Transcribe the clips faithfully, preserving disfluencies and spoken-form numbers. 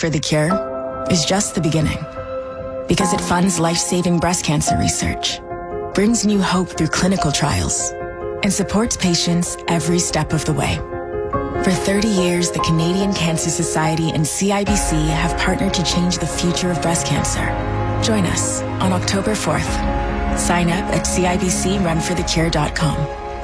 for the Cure is just the beginning. Because it funds life-saving breast cancer research, brings new hope through clinical trials, and supports patients every step of the way. For thirty years, the Canadian Cancer Society and C I B C have partnered to change the future of breast cancer. Join us on October fourth. Sign up at C I B C run for the cure dot com.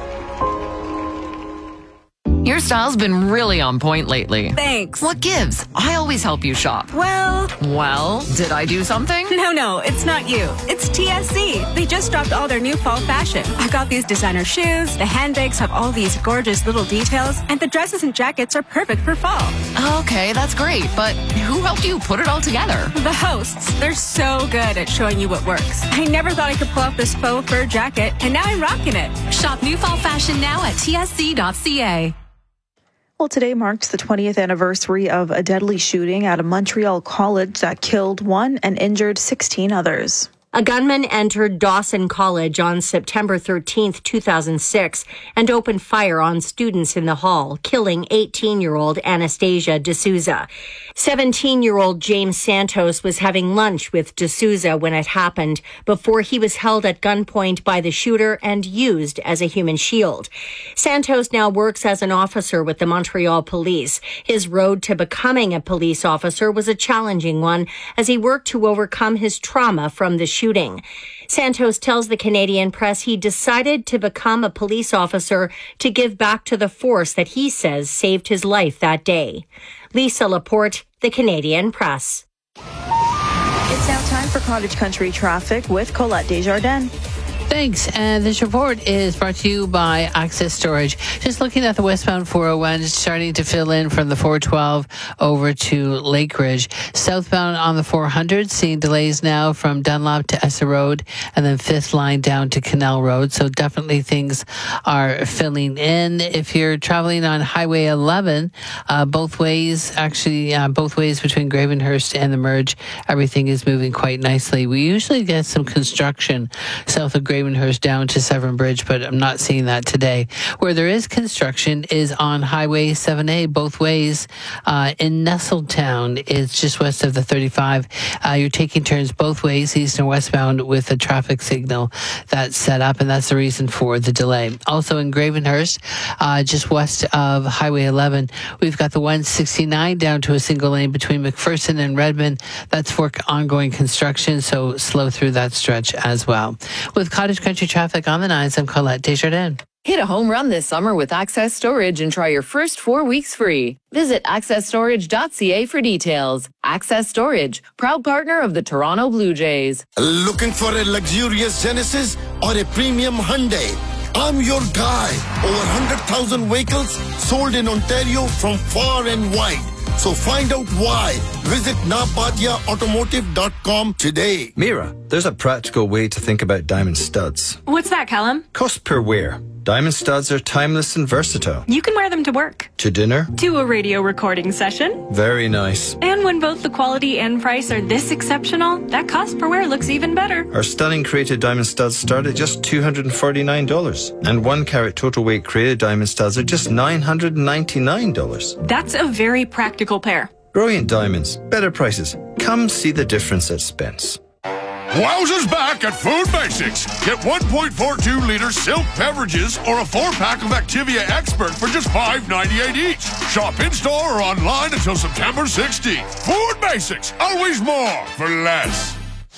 Your style's been really on point lately. Thanks. What gives? I always help you shop. Well... Well, did I do something? No, no, it's not you. It's T S C. They just dropped all their new fall fashion. I got these designer shoes, the handbags have all these gorgeous little details, and the dresses and jackets are perfect for fall. Okay, that's great, but who helped you put it all together? The hosts. They're so good at showing you what works. I never thought I could pull off this faux fur jacket, and now I'm rocking it. Shop new fall fashion now at T S C dot C A. Well, today marks the twentieth anniversary of a deadly shooting at a Montreal college that killed one and injured sixteen others. A gunman entered Dawson College on September thirteenth, two thousand six, and opened fire on students in the hall, killing eighteen-year-old Anastasia D'Souza. seventeen-year-old James Santos was having lunch with D'Souza when it happened, before he was held at gunpoint by the shooter and used as a human shield. Santos now works as an officer with the Montreal Police. His road to becoming a police officer was a challenging one, as he worked to overcome his trauma from the shooting. shooting. Santos tells the Canadian Press he decided to become a police officer to give back to the force that he says saved his life that day. Lisa Laporte, the Canadian Press. It's now time for Cottage Country traffic with Colette Desjardins. Thanks. And this report is brought to you by Access Storage. Just looking at the westbound four oh one, it's starting to fill in from the four twelve over to Lake Ridge. Southbound on the four hundred, seeing delays now from Dunlop to Essa Road and then fifth line down to Canal Road. So definitely things are filling in. If you're traveling on Highway eleven, uh, both ways, actually uh, both ways between Gravenhurst and the Merge, everything is moving quite nicely. We usually get some construction south of Gravenhurst down to Severn Bridge, but I'm not seeing that today. Where there is construction is on Highway seven A, both ways. Uh, in Nestletown, it's just west of the thirty-five. Uh, you're taking turns both ways, east and westbound, with a traffic signal that's set up, and that's the reason for the delay. Also in Gravenhurst, uh, just west of Highway eleven, we've got the one sixty-nine down to a single lane between McPherson and Redmond. That's for ongoing construction, so slow through that stretch as well. With Cottage Country traffic on the nines, I'm Colette Desjardins. Hit a home run this summer with Access Storage and try your first four weeks free. Visit access storage dot c a for details. Access Storage, proud partner of the Toronto Blue Jays. Looking for a luxurious Genesis or a premium Hyundai? I'm your guy. Over one hundred thousand vehicles sold in Ontario from far and wide. So find out why. Visit napadia automotive dot com today. Mira, there's a practical way to think about diamond studs. What's that, Callum? Cost per wear. Diamond studs are timeless and versatile. You can wear them to work. To dinner. To a radio recording session. Very nice. And when both the quality and price are this exceptional, that cost per wear looks even better. Our stunning created diamond studs start at just two hundred forty-nine dollars. And one carat total weight created diamond studs are just nine hundred ninety-nine dollars. That's a very practical pair. Brilliant diamonds. Better prices. Come see the difference at Spence. Wowzers back at Food Basics. Get one point four two liter silk beverages or a four-pack of Activia Expert for just five ninety-eight each. Shop in-store or online until September sixteenth. Food Basics. Always more for less.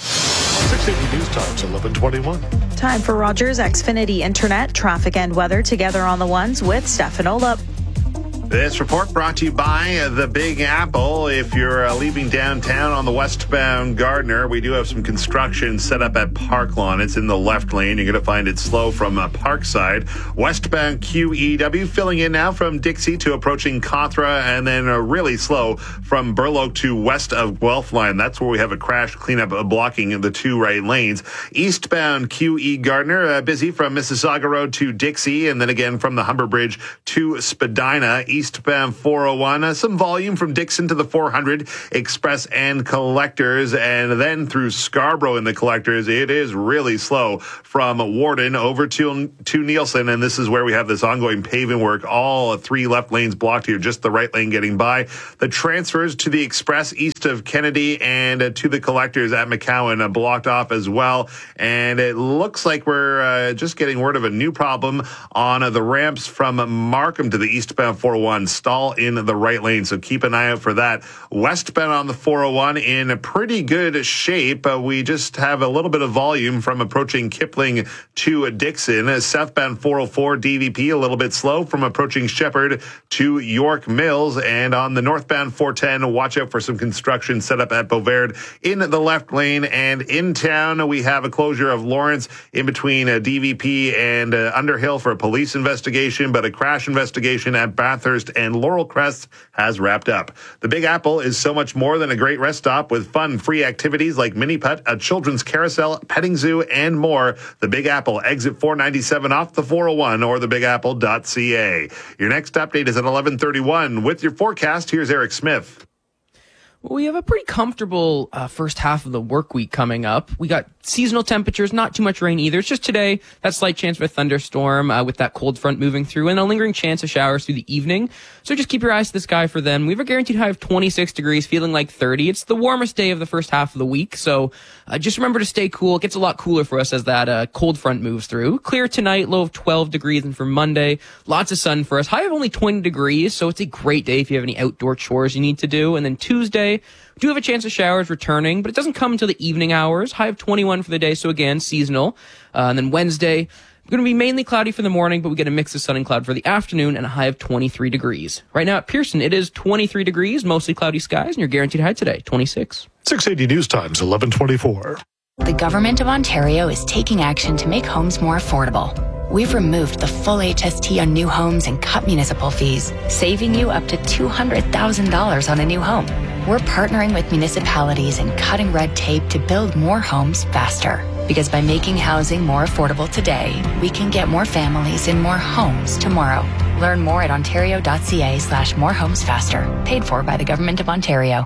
six eighty News Times, eleven twenty-one. Time for Rogers Xfinity Internet, traffic and weather together on the ones with Stefan Olop. This report brought to you by uh, the Big Apple. If you're uh, leaving downtown on the westbound Gardiner, we do have some construction set up at Park Lawn. It's in the left lane. You're going to find it slow from uh, Parkside. Westbound Q E W filling in now from Dixie to approaching Cawthra, and then uh, really slow from Burloak to west of Guelph Line. That's where we have a crash cleanup uh, blocking the two right lanes. Eastbound Q E Gardiner, uh, busy from Mississauga Road to Dixie, and then again from the Humber Bridge to Spadina. Eastbound four oh one, uh, some volume from Dixon to the four hundred Express and Collectors, and then through Scarborough in the Collectors. It is really slow from Warden over to, to Nielsen, and this is where we have this ongoing paving work. All three left lanes blocked here, just the right lane getting by. The transfers to the Express east east of Kennedy and uh, to the collectors at McCowan uh, blocked off as well. And it looks like we're uh, just getting word of a new problem on uh, the ramps from Markham to the eastbound four oh one. Stall in the right lane, so keep an eye out for that. Westbound on the four oh one in pretty good shape. Uh, we just have a little bit of volume from approaching Kipling to Dixon. Uh, southbound four oh four D V P a little bit slow from approaching Shepherd to York Mills. And on the northbound four ten, watch out for some construction set up at Beauvard in the left lane. And in town, we have a closure of Lawrence in between uh, D V P and uh, Underhill for a police investigation, but a crash investigation at Bathurst and Laurel Crest has wrapped up. The Big Apple is so much more than a great rest stop with fun, free activities like mini putt, a children's carousel, petting zoo, and more. The Big Apple, exit four ninety-seven off the four oh one or the big apple dot c a. Your next update is at eleven thirty-one. With your forecast, here's Eric Smith. Well, we have a pretty comfortable uh, first half of the work week coming up. We got seasonal temperatures, not too much rain either. It's just today, that slight chance of a thunderstorm uh, with that cold front moving through, and a lingering chance of showers through the evening. So just keep your eyes to the sky for them. We have a guaranteed high of twenty-six degrees, feeling like thirty. It's the warmest day of the first half of the week, so uh, just remember to stay cool. It gets a lot cooler for us as that uh, cold front moves through. Clear tonight, low of twelve degrees, and for Monday, lots of sun for us. High of only twenty degrees, so it's a great day if you have any outdoor chores you need to do. And then Tuesday, we do have a chance of showers returning, but it doesn't come until the evening hours. High of twenty-one for the day, so again, seasonal. Uh, and then Wednesday, going to be mainly cloudy for the morning, but we get a mix of sun and cloud for the afternoon and a high of twenty-three degrees. Right now at Pearson, it is twenty-three degrees, mostly cloudy skies, and your guaranteed high today, twenty-six. six eighty News Times, eleven twenty-four. The Government of Ontario is taking action to make homes more affordable. We've removed the full H S T on new homes and cut municipal fees, saving you up to two hundred thousand dollars on a new home. We're partnering with municipalities and cutting red tape to build more homes faster. Because by making housing more affordable today, we can get more families in more homes tomorrow. Learn more at ontario.ca slash more homes faster. Paid for by the Government of Ontario.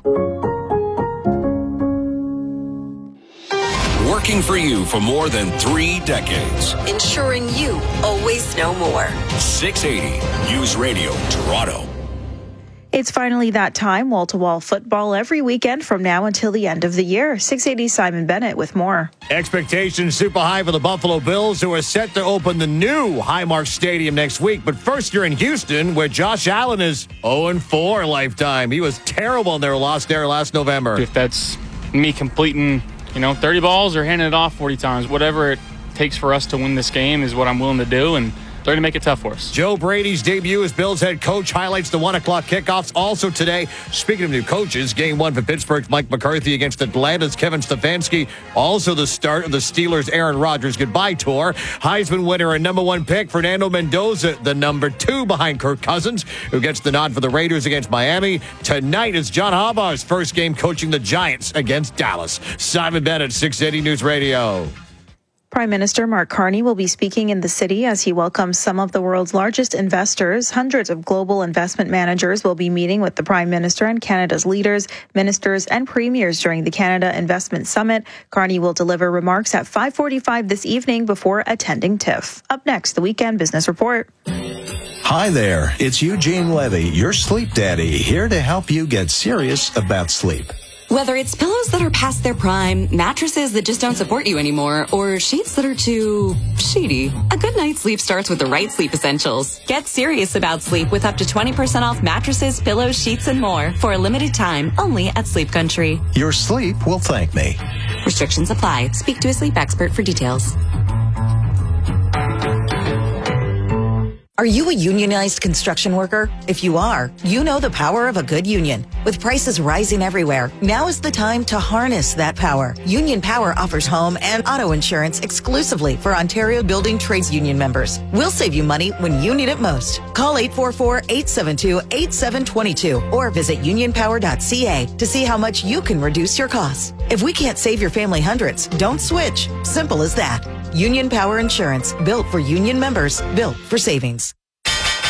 Working for you for more than three decades. Ensuring you always know more. six eighty News Radio, Toronto. It's finally that time, wall-to-wall football every weekend from now until the end of the year. six eighty Simon Bennett with more. Expectations super high for the Buffalo Bills, who are set to open the new Highmark Stadium next week. But first, you're in Houston, where Josh Allen is oh and four lifetime. He was terrible in their loss there last November. If that's me completing, you know, thirty balls or handing it off forty times, whatever it takes for us to win this game is what I'm willing to do, and they're going to make it tough for us. Joe Brady's debut as Bills head coach highlights the one o'clock kickoffs also today. Speaking of new coaches, game one for Pittsburgh's Mike McCarthy against Atlanta's Kevin Stefanski. Also the start of the Steelers' Aaron Rodgers goodbye tour. Heisman winner and number one pick Fernando Mendoza, the number two behind Kirk Cousins, who gets the nod for the Raiders against Miami. Tonight is John Harbaugh's first game coaching the Giants against Dallas. Simon Bennett, six eighty News Radio. Prime Minister Mark Carney will be speaking in the city as he welcomes some of the world's largest investors. Hundreds of global investment managers will be meeting with the Prime Minister and Canada's leaders, ministers, and premiers during the Canada Investment Summit. Carney will deliver remarks at five forty-five this evening before attending TIFF. Up next, the Weekend Business Report. Hi there, it's Eugene Levy, your sleep daddy, here to help you get serious about sleep. Whether it's pillows that are past their prime, mattresses that just don't support you anymore, or sheets that are too sheety, a good night's sleep starts with the right sleep essentials. Get serious about sleep with up to twenty percent off mattresses, pillows, sheets, and more for a limited time only at Sleep Country. Your sleep will thank me. Restrictions apply. Speak to a sleep expert for details. Are you a unionized construction worker? If you are, you know the power of a good union. With prices rising everywhere, now is the time to harness that power. Union Power offers home and auto insurance exclusively for Ontario Building Trades Union members. We'll save you money when you need it most. Call eight four four, eight seven two, eight seven two two or visit union power dot c a to see how much you can reduce your costs. If we can't save your family hundreds, don't switch. Simple as that. Union Power Insurance, built for union members, built for savings.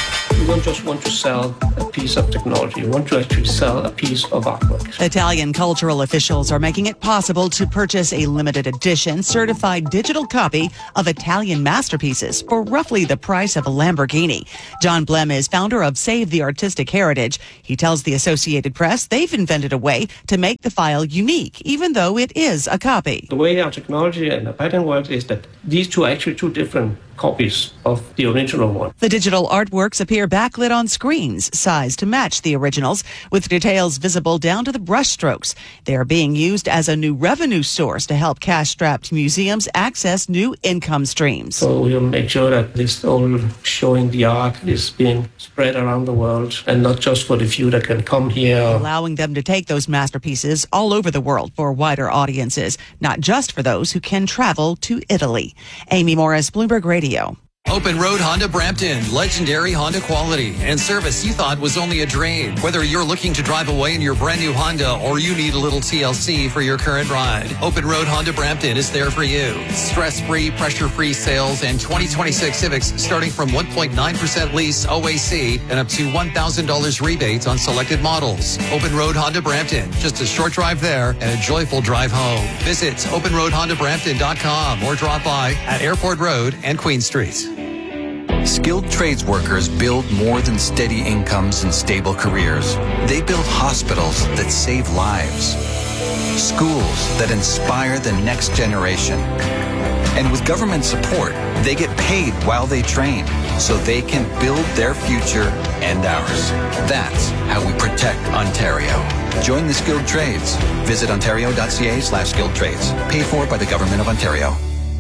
don't just want to sell a piece of technology. You want to actually sell a piece of artwork. Italian cultural officials are making it possible to purchase a limited edition certified digital copy of Italian masterpieces for roughly the price of a Lamborghini. John Blem is founder of Save the Artistic Heritage. He tells the Associated Press they've invented a way to make the file unique, even though it is a copy. The way our technology and the pattern works is that these two are actually two different copies of the original one. The digital artworks appear backlit on screens, sized to match the originals, with details visible down to the brushstrokes. They are being used as a new revenue source to help cash-strapped museums access new income streams. So we'll make sure that this whole showing the art is being spread around the world, and not just for the few that can come here. Allowing them to take those masterpieces all over the world for wider audiences, not just for those who can travel to Italy. Amy Morris, Bloomberg Radio. Open Road Honda Brampton, legendary Honda quality and service you thought was only a dream. Whether you're looking to drive away in your brand new Honda or you need a little T L C for your current ride, Open Road Honda Brampton is there for you. Stress-free, pressure-free sales and twenty twenty-six Civics starting from one point nine percent lease O A C and up to one thousand dollars rebates on selected models. Open Road Honda Brampton, just a short drive there and a joyful drive home. Visit open road honda brampton dot com or drop by at Airport Road and Queen Street. Skilled trades workers build more than steady incomes and stable careers. They build hospitals that save lives, schools that inspire the next generation. And with government support, they get paid while they train so they can build their future and ours. That's how we protect Ontario. Join the skilled trades. Visit ontario.ca slash skilled trades. Paid for by the Government of Ontario.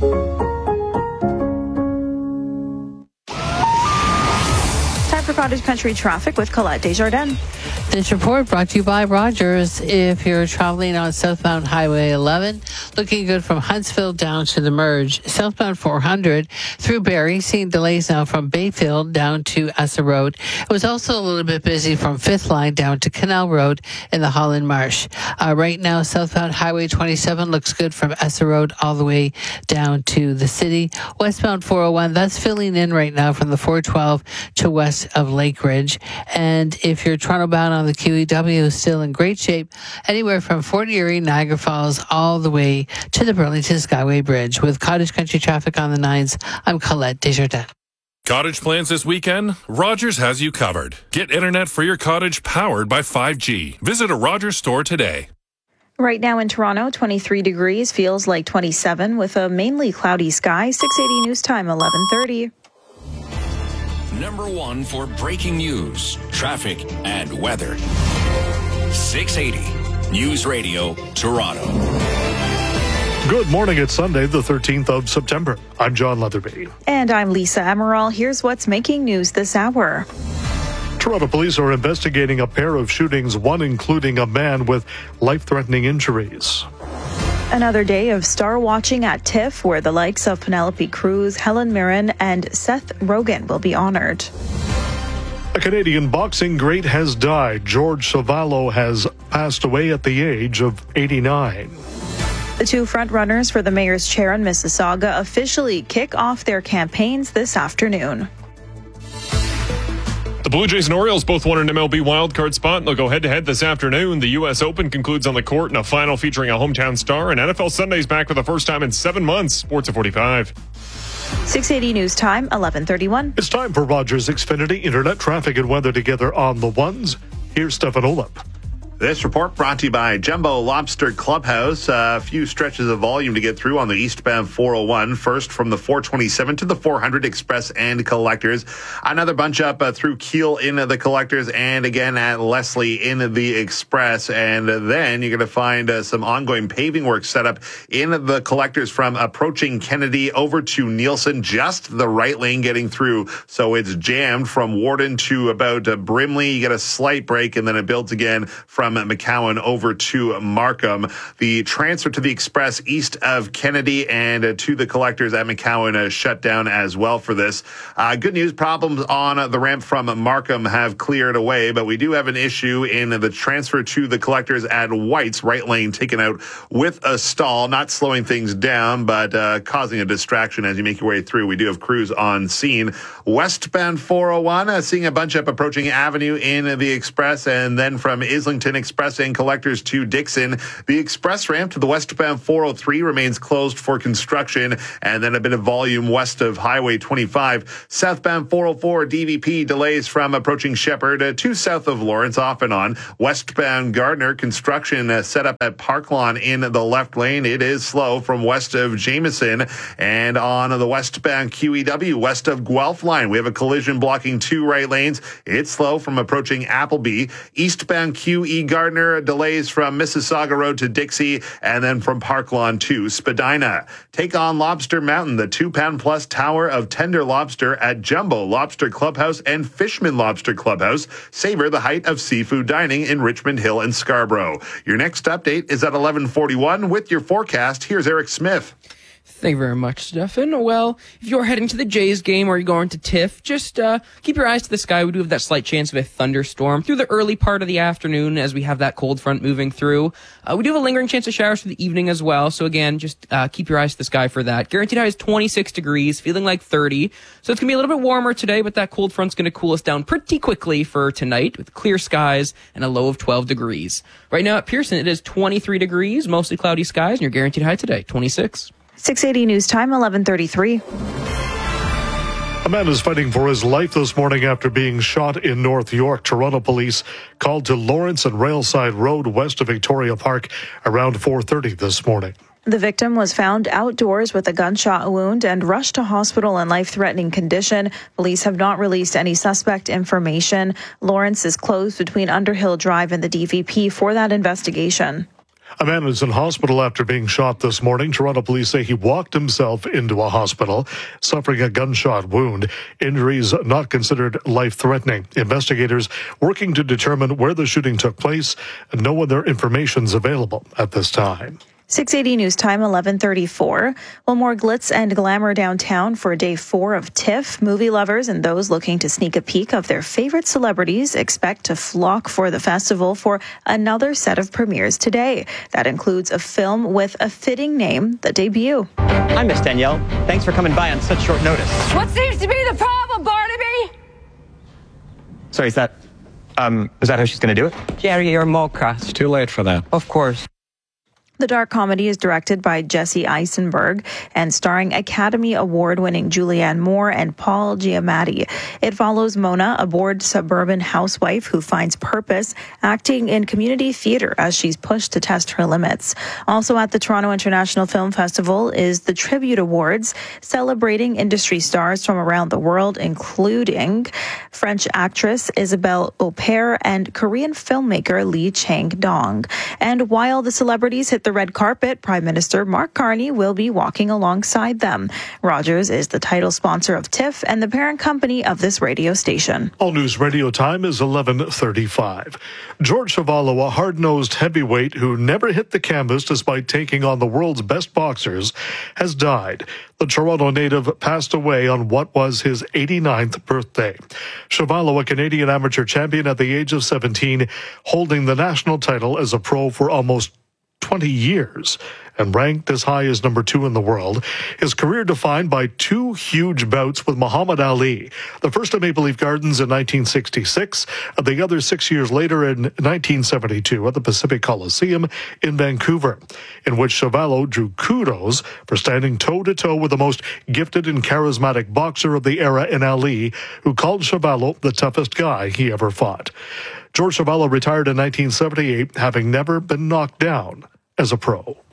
For Cottage Country traffic with Colette Desjardins. This report brought to you by Rogers. If you're traveling on southbound Highway eleven, looking good from Huntsville down to the merge. Southbound four hundred through Barrie, seeing delays now from Bayfield down to Essa Road. It was also a little bit busy from Fifth Line down to Canal Road in the Holland Marsh. Uh, right now, southbound Highway twenty-seven looks good from Essa Road all the way down to the city. Westbound four oh one, that's filling in right now from the four twelve to west of Lake Ridge. And if you're Toronto bound on the Q E W, still in great shape, anywhere from Fort Erie, Niagara Falls, all the way to the Burlington Skyway Bridge. With Cottage Country traffic on the nines, I'm Colette Desjardins. Cottage plans this weekend? Rogers has you covered. Get internet for your cottage powered by five G. Visit a Rogers store today. Right now in Toronto, twenty-three degrees, feels like twenty-seven with a mainly cloudy sky. six eighty News Time, eleven thirty. Number one for breaking news, traffic, and weather. six eighty News Radio, Toronto. Good morning. It's Sunday, the thirteenth of September. I'm John Leatherby. And I'm Lisa Emerald. Here's what's making news this hour. Toronto police are investigating a pair of shootings, one including a man with life-threatening injuries. Another day of star watching at TIFF, where the likes of Penelope Cruz, Helen Mirren, and Seth Rogen will be honored. A Canadian boxing great has died. George Savallo has passed away at the age of eighty-nine. The two frontrunners for the mayor's chair in Mississauga officially kick off their campaigns this afternoon. The Blue Jays and Orioles both won an M L B wildcard spot. They'll go head-to-head this afternoon. The U S Open concludes on the court in a final featuring a hometown star. And N F L Sunday's back for the first time in seven months. Sports at forty-five. six eighty News Time, eleven thirty-one. It's time for Rogers Xfinity Internet traffic and weather together on the ones. Here's Stefan Olip. This report brought to you by Jumbo Lobster Clubhouse. A few stretches of volume to get through on the eastbound four oh one. First from the four twenty-seven to the four hundred Express and Collectors. Another bunch up uh, through Keele in the Collectors and again at Leslie in the Express. And then you're going to find uh, some ongoing paving work set up in the Collectors from approaching Kennedy over to Nielsen. Just the right lane getting through. So it's jammed from Warden to about uh, Brimley. You get a slight break and then it builds again from from McCowan over to Markham. The transfer to the Express east of Kennedy and uh, to the collectors at McCowan uh, shut down as well for this. Uh, good news, problems on uh, the ramp from Markham have cleared away, but we do have an issue in the transfer to the collectors at White's, right lane taken out with a stall, not slowing things down, but uh, causing a distraction as you make your way through. We do have crews on scene. Westbound four oh one, uh, seeing a bunch up approaching Avenue in the Express, and then from Islington Express and collectors to Dixon. The express ramp to the westbound four oh three remains closed for construction, and then a bit of volume west of Highway twenty-five. Southbound four oh four D V P delays from approaching Shepherd uh, to south of Lawrence, off and on. Westbound Gardner, construction uh, set up at Park Lawn in the left lane. It is slow from west of Jameson, and on the westbound Q E W west of Guelph line, we have a collision blocking two right lanes. It's slow from approaching Appleby. Eastbound Q E Gardner, delays from Mississauga Road to Dixie, and then from Park Lawn to Spadina. Take on Lobster Mountain, the two-pound plus tower of tender lobster at Jumbo Lobster Clubhouse and Fishman Lobster Clubhouse. Savor the height of seafood dining in Richmond Hill and Scarborough. Your next update is at eleven forty-one. With your forecast, here's Eric Smith. Thank you very much, Stefan. Well, if you're heading to the Jays game or you're going to Tiff, just uh, keep your eyes to the sky. We do have that slight chance of a thunderstorm through the early part of the afternoon as we have that cold front moving through. Uh, we do have a lingering chance of showers for the evening as well. So again, just uh, keep your eyes to the sky for that. Guaranteed high is twenty-six degrees, feeling like thirty. So it's going to be a little bit warmer today, but that cold front's going to cool us down pretty quickly for tonight with clear skies and a low of twelve degrees. Right now at Pearson, it is twenty-three degrees, mostly cloudy skies, and your guaranteed high today, twenty-six. six eighty News Time, eleven thirty-three. A man is fighting for his life this morning after being shot in North York. Toronto police called to Lawrence and Railside Road west of Victoria Park around four thirty this morning. The victim was found outdoors with a gunshot wound and rushed to hospital in life-threatening condition. Police have not released any suspect information. Lawrence is closed between Underhill Drive and the D V P for that investigation. A man is in hospital after being shot this morning. Toronto police say he walked himself into a hospital, suffering a gunshot wound. Injuries not considered life-threatening. Investigators working to determine where the shooting took place, and no other information is available at this time. six eighty News Time, eleven thirty-four. Well, more glitz and glamour downtown for day four of TIFF. Movie lovers and those looking to sneak a peek of their favorite celebrities expect to flock for the festival for another set of premieres today. That includes a film with a fitting name, The Debut. Hi, Miss Danielle. Thanks for coming by on such short notice. What seems to be the problem, Barnaby? Sorry, is that, um, is that how she's going to do it? Jerry, you're more crass. It's too late for that. Of course. The dark comedy is directed by Jesse Eisenberg and starring Academy Award-winning Julianne Moore and Paul Giamatti. It follows Mona, a bored suburban housewife who finds purpose acting in community theater as she's pushed to test her limits. Also at the Toronto International Film Festival is the Tribute Awards, celebrating industry stars from around the world, including French actress Isabelle Huppert and Korean filmmaker Lee Chang-dong. And while the celebrities hit the red carpet, Prime Minister Mark Carney will be walking alongside them. Rogers is the title sponsor of TIFF and the parent company of this radio station. All News Radio time is eleven thirty-five. George Chuvalo, a hard-nosed heavyweight who never hit the canvas despite taking on the world's best boxers, has died. The Toronto native passed away on what was his eighty-ninth birthday. Chuvalo, a Canadian amateur champion at the age of seventeen, holding the national title as a pro for almost twenty years and ranked as high as number two in the world. His career defined by two huge bouts with Muhammad Ali, the first at Maple Leaf Gardens in nineteen sixty-six, and the other six years later in nineteen seventy-two at the Pacific Coliseum in Vancouver, in which Chuvalo drew kudos for standing toe-to-toe with the most gifted and charismatic boxer of the era in Ali, who called Chuvalo the toughest guy he ever fought. George Chuvalo retired in nineteen seventy-eight, having never been knocked down as a pro.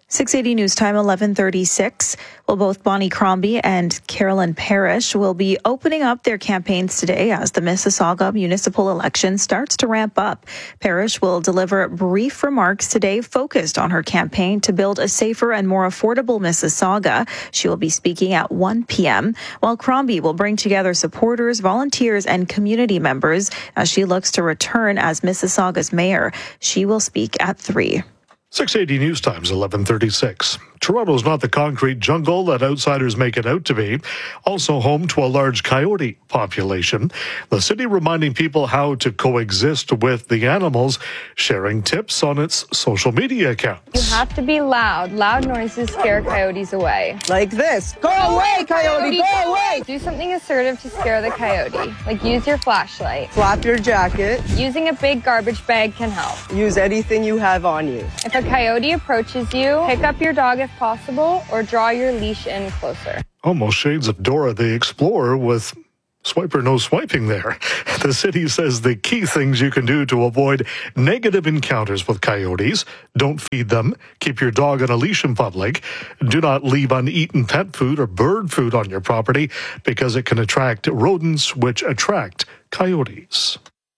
six eighty News Time, eleven thirty-six. Well, both Bonnie Crombie and Carolyn Parrish will be opening up their campaigns today as the Mississauga municipal election starts to ramp up. Parrish will deliver brief remarks today focused on her campaign to build a safer and more affordable Mississauga. She will be speaking at one p.m., while Crombie will bring together supporters, volunteers, and community members as she looks to return as Mississauga's mayor. She will speak at three. six eighty News Times, eleven thirty-six. Toronto's not the concrete jungle that outsiders make it out to be. Also home to a large coyote population. The city reminding people how to coexist with the animals, sharing tips on its social media accounts. You have to be loud. Loud noises scare coyotes away. Like this. Go away, coyote, go away! Do something assertive to scare the coyote. Like use your flashlight. Flap your jacket. Using a big garbage bag can help. Use anything you have on you. If a coyote approaches you, pick up your dog if possible or draw your leash in closer. Almost shades of Dora the Explorer with swipe or no swiping there. The city says the key things you can do to avoid negative encounters with coyotes: don't feed them, keep your dog on a leash in public, do not leave uneaten pet food or bird food on your property because it can attract rodents which attract coyotes.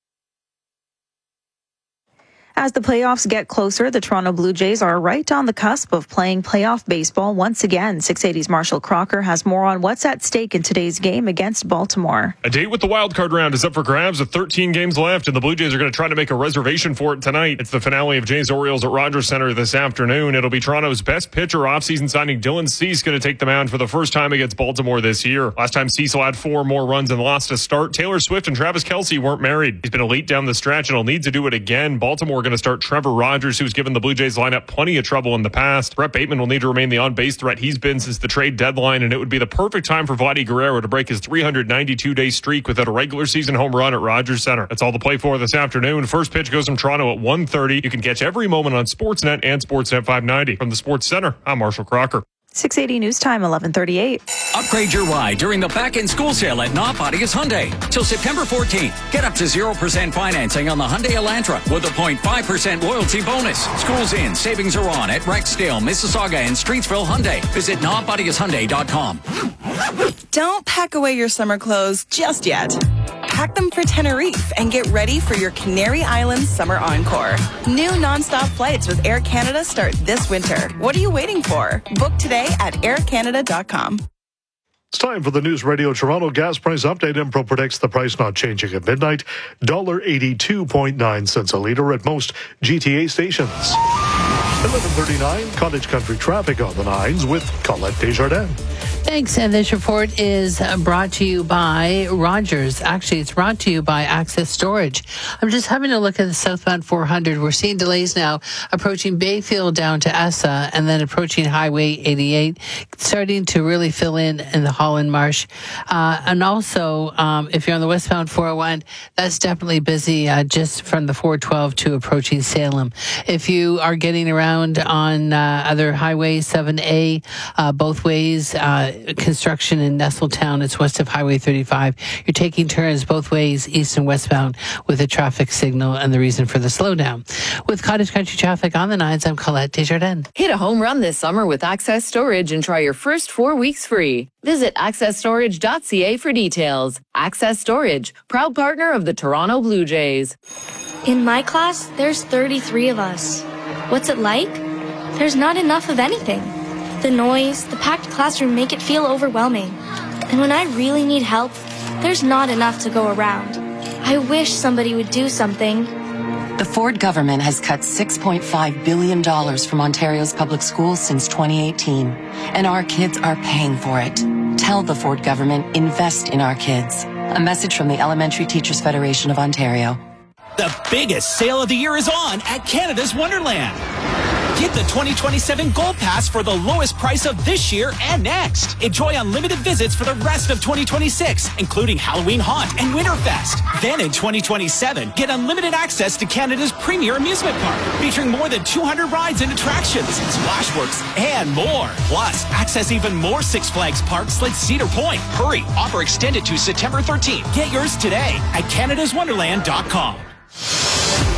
As the playoffs get closer, the Toronto Blue Jays are right on the cusp of playing playoff baseball once again. six eighty's Marshall Crocker has more on what's at stake in today's game against Baltimore. A date with the wildcard round is up for grabs with thirteen games left, and the Blue Jays are going to try to make a reservation for it tonight. It's the finale of Jays-Orioles at Rogers Centre this afternoon. It'll be Toronto's best pitcher offseason signing Dylan Cease going to take the mound for the first time against Baltimore this year. Last time Cecil had four more runs and lost a start. Taylor Swift and Travis Kelce weren't married. He's been elite down the stretch and will need to do it again. Baltimore going to start Trevor Rogers, who's given the Blue Jays lineup plenty of trouble in the past. Brett Bateman will need to remain the on-base threat he's been since the trade deadline, and it would be the perfect time for Vladdy Guerrero to break his three hundred ninety-two day streak without a regular season home run at Rogers Centre. That's all to play for this afternoon. First pitch goes from Toronto at one thirty. You can catch every moment on Sportsnet and Sportsnet five ninety. From the Sports Center, I'm Marshall Crocker. six eighty News Time, eleven thirty-eight. Upgrade your ride during the back-end school sale at Not Bodies Hyundai. Till September fourteenth, get up to zero percent financing on the Hyundai Elantra with a zero point five percent loyalty bonus. Schools in, savings are on at Rexdale, Mississauga, and Streetsville Hyundai. Visit not bodies hyundai dot com. Don't pack away your summer clothes just yet. Pack them for Tenerife and get ready for your Canary Islands summer encore. New nonstop flights with Air Canada start this winter. What are you waiting for? Book today at air canada dot com. It's time for the News Radio Toronto gas price update. Impro predicts the price not changing at midnight. one dollar eighty-two point nine cents a litre at most G T A stations. eleven thirty-nine, Cottage Country traffic on the nines with Colette Desjardins. Thanks. And this report is brought to you by Rogers. Actually, it's brought to you by Access Storage. I'm just having a look at the southbound four hundred. We're seeing delays now approaching Bayfield down to Essa and then approaching Highway eighty-eight, starting to really fill in in the Holland Marsh. Uh, and also, um, if you're on the westbound four oh one, that's definitely busy uh, just from the four twelve to approaching Salem. If you are getting around on uh, other highways, seven A, uh, both ways, uh, construction in Nestletown, it's west of Highway thirty-five. You're taking turns both ways, east and westbound, with a traffic signal and the reason for the slowdown. With Cottage Country traffic on the nines, I'm Colette Desjardins. Hit a home run this summer with Access Storage and try your first four weeks free. Visit access storage dot c a for details. Access Storage, proud partner of the Toronto Blue Jays. In my class, there's thirty-three of us. What's it like? There's not enough of anything. The noise, the packed classroom make it feel overwhelming. And when I really need help, there's not enough to go around. I wish somebody would do something. The Ford government has cut six point five billion dollars from Ontario's public schools since twenty eighteen, and our kids are paying for it. Tell the Ford government, invest in our kids. A message from the Elementary Teachers Federation of Ontario. The biggest sale of the year is on at Canada's Wonderland. Get the twenty twenty-seven Gold Pass for the lowest price of this year and next. Enjoy unlimited visits for the rest of twenty twenty-six, including Halloween Haunt and Winterfest. Then in twenty twenty-seven, get unlimited access to Canada's premier amusement park, featuring more than two hundred rides and attractions, Splashworks, and more. Plus, access even more Six Flags parks like Cedar Point. Hurry, offer extended to September thirteenth. Get yours today at canadas wonderland dot com.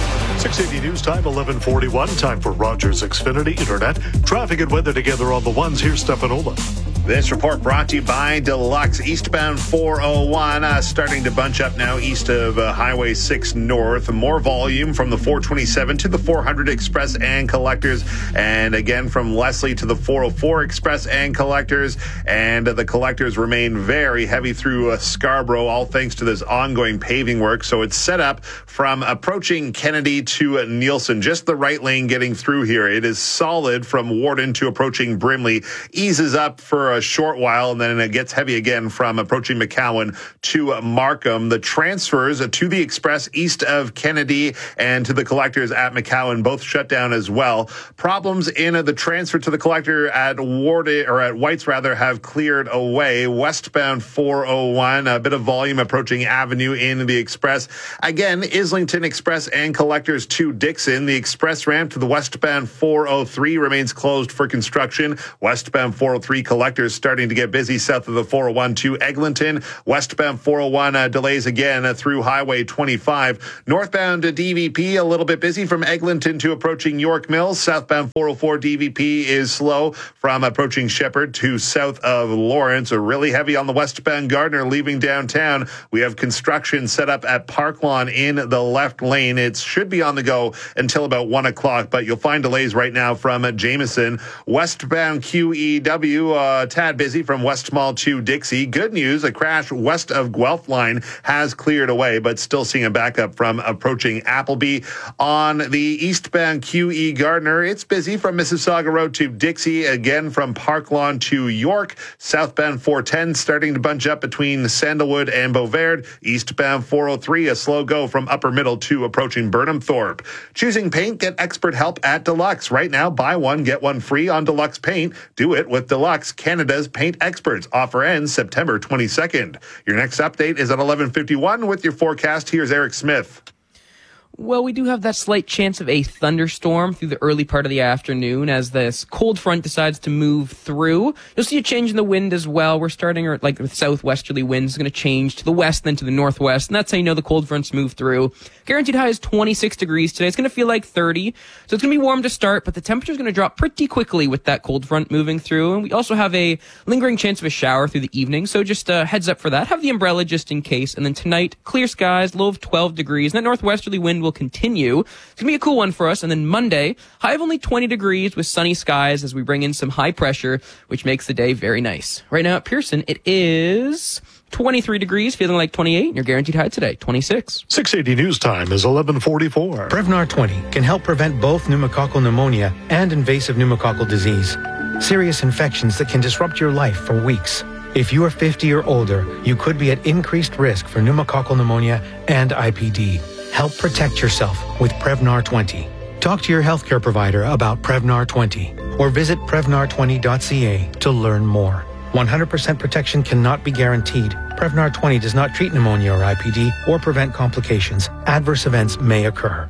six eighty News Time, eleven forty-one. Time for Rogers Xfinity Internet. Traffic and weather together on the ones. Here's Stefanola. This report brought to you by Deluxe. Eastbound four oh one uh, starting to bunch up now east of uh, Highway six North. More volume from the four twenty-seven to the four hundred Express and Collectors. And again from Leslie to the four oh four Express and Collectors. And uh, the Collectors remain very heavy through uh, Scarborough, all thanks to this ongoing paving work. So it's set up from approaching Kennedy to uh, Nielsen. Just the right lane getting through here. It is solid from Warden to approaching Brimley. Eases up for a short while, and then it gets heavy again from approaching McCowan to Markham. The transfers to the Express east of Kennedy and to the Collectors at McCowan both shut down as well. Problems in the transfer to the Collector at Ward or at White's rather have cleared away. Westbound four oh one, a bit of volume approaching Avenue in the Express. Again, Islington Express and Collectors to Dixon. The Express ramp to the westbound four oh three remains closed for construction. Westbound four oh three Collectors starting to get busy south of the four oh one to Eglinton. Westbound four oh one uh, delays again uh, through Highway twenty-five. Northbound uh, D V P a little bit busy from Eglinton to approaching York Mills. Southbound four oh four D V P is slow from approaching Shepherd to south of Lawrence. Uh, really heavy on the westbound Gardner leaving downtown. We have construction set up at Park Lawn in the left lane. It should be on the go until about one o'clock, but you'll find delays right now from uh, Jameson. Westbound Q E W, uh, tad busy from West Mall to Dixie. Good news, a crash west of Guelph line has cleared away, but still seeing a backup from approaching Appleby. On the eastbound Q E Gardner, it's busy from Mississauga Road to Dixie, again from Park Lawn to York. Southbound four ten starting to bunch up between Sandalwood and Beauvard. Eastbound four oh three, a slow go from Upper Middle to approaching Burnham Thorpe. Choosing paint, get expert help at Deluxe. Right now, buy one, get one free on Deluxe paint. Do it with Deluxe, Canada's paint experts. Offer ends September twenty-second. Your next update is at eleven fifty-one with your forecast. Here's Eric Smith. Well, we do have that slight chance of a thunderstorm through the early part of the afternoon as this cold front decides to move through. You'll see a change in the wind as well. We're starting like with southwesterly winds going to change to the west, then to the northwest, and that's how you know the cold fronts move through. Guaranteed high is twenty-six degrees today. It's going to feel like thirty, so it's going to be warm to start, but the temperature is going to drop pretty quickly with that cold front moving through. And we also have a lingering chance of a shower through the evening, so just a heads up for that. Have the umbrella just in case. And then tonight, clear skies, low of twelve degrees, and that northwesterly wind will continue. It's going to be a cool one for us. And then Monday, high of only twenty degrees with sunny skies as we bring in some high pressure, which makes the day very nice. Right now at Pearson, it is twenty-three degrees, feeling like twenty-eight, and your guaranteed high today, twenty-six. six eighty News Time is eleven forty-four. Prevnar twenty can help prevent both pneumococcal pneumonia and invasive pneumococcal disease, serious infections that can disrupt your life for weeks. If you are fifty or older, you could be at increased risk for pneumococcal pneumonia and I P D. Help protect yourself with Prevnar twenty. Talk to your healthcare provider about Prevnar twenty or visit prevnar twenty dot c a to learn more. one hundred percent protection cannot be guaranteed. Prevnar twenty does not treat pneumonia or I P D or prevent complications. Adverse events may occur.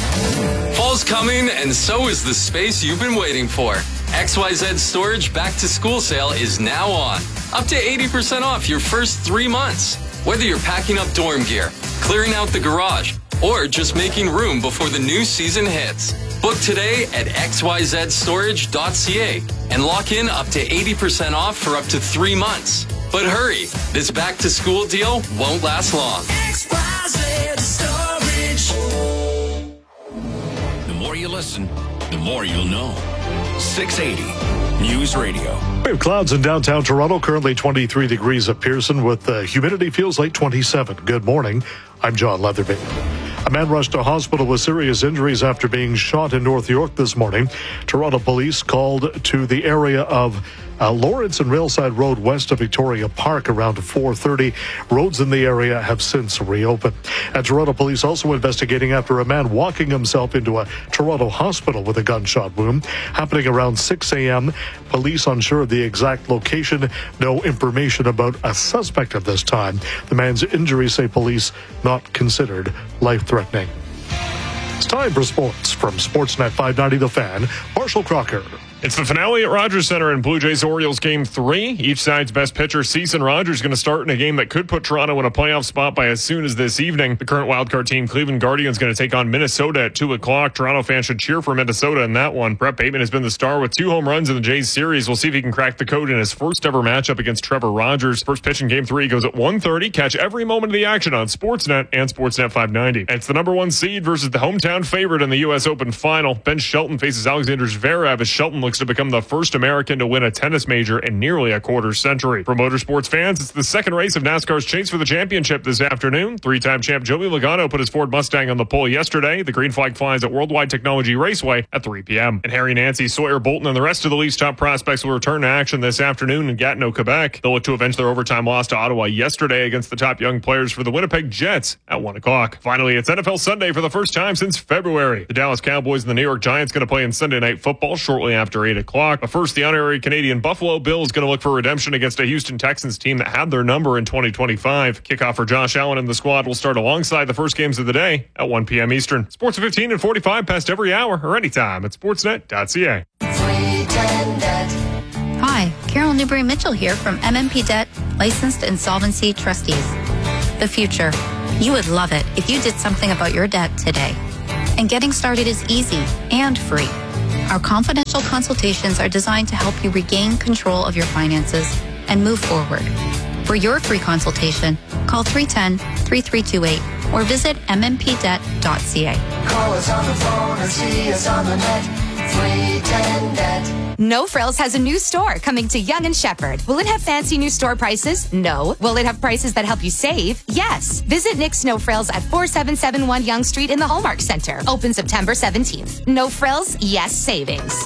Fall's coming, and so is the space you've been waiting for. X Y Z Storage Back to School Sale is now on. Up to eighty percent off your first three months. Whether you're packing up dorm gear, clearing out the garage, or just making room before the new season hits. Book today at x y z storage dot c a and lock in up to eighty percent off for up to three months. But hurry, this back to school deal won't last long. X Y Z Storage. The more you listen, the more you'll know. six eighty News Radio. We have clouds in downtown Toronto, currently twenty-three degrees at Pearson with uh, humidity feels like twenty-seven. Good morning. I'm John Leatherby. A man rushed to hospital with serious injuries after being shot in North York this morning. Toronto police called to the area of uh, Lawrence and Railside Road west of Victoria Park around four thirty. Roads in the area have since reopened. And Toronto police also investigating after a man walking himself into a Toronto hospital with a gunshot wound. Happening around six a.m. Police unsure of the exact location. No information about a suspect at this time. The man's injuries, say police, not considered life-threatening. It's time for sports from Sportsnet five ninety The Fan. Marshall Crocker. It's the finale at Rogers Center in Blue Jays Orioles Game three. Each side's best pitcher, Ceason Rogers, going to start in a game that could put Toronto in a playoff spot by as soon as this evening. The current wildcard team, Cleveland Guardians, going to take on Minnesota at two o'clock. Toronto fans should cheer for Minnesota in that one. Brett Bateman has been the star with two home runs in the Jays series. We'll see if he can crack the code in his first ever matchup against Trevor Rogers. First pitch in Game three goes at one thirty. Catch every moment of the action on Sportsnet and Sportsnet five ninety. And it's the number one seed versus the hometown favorite in the U S Open final. Ben Shelton faces Alexander Zverev as Shelton looks to become the first American to win a tennis major in nearly a quarter century. For motorsports fans, it's the second race of NASCAR's chase for the championship this afternoon. Three-time champ Joey Logano put his Ford Mustang on the pole yesterday. The green flag flies at Worldwide Technology Raceway at three p.m. And Harry Nancy, Sawyer Bolton, and the rest of the Leafs' top prospects will return to action this afternoon in Gatineau, Quebec. They'll look to avenge their overtime loss to Ottawa yesterday against the top young players for the Winnipeg Jets at one o'clock. Finally, it's N F L Sunday for the first time since February. The Dallas Cowboys and the New York Giants going to play in Sunday Night Football shortly after eight o'clock. But first, the honorary Canadian Buffalo Bills going to look for redemption against a Houston Texans team that had their number in twenty twenty-five. Kickoff for Josh Allen and the squad will start alongside the first games of the day at one p.m. Eastern. Sports at fifteen and forty-five past every hour or anytime at sportsnet dot c a. Hi, Carol Newberry-Mitchell here from M M P Debt, Licensed Insolvency Trustees. The future. You would love it if you did something about your debt today. And getting started is easy and free. Our confidential consultations are designed to help you regain control of your finances and move forward. For your free consultation, call three one zero, three three two eight or visit m m p debt dot c a. Call us on the phone or see us on the net. three ten debt. No Frills has a new store coming to Yonge and Sheppard. Will it have fancy new store prices? No. Will it have prices that help you save? Yes. Visit Nick's No Frills at forty-seven seventy-one Yonge Street in the Hallmark Center. Open September seventeenth. No Frills, yes savings.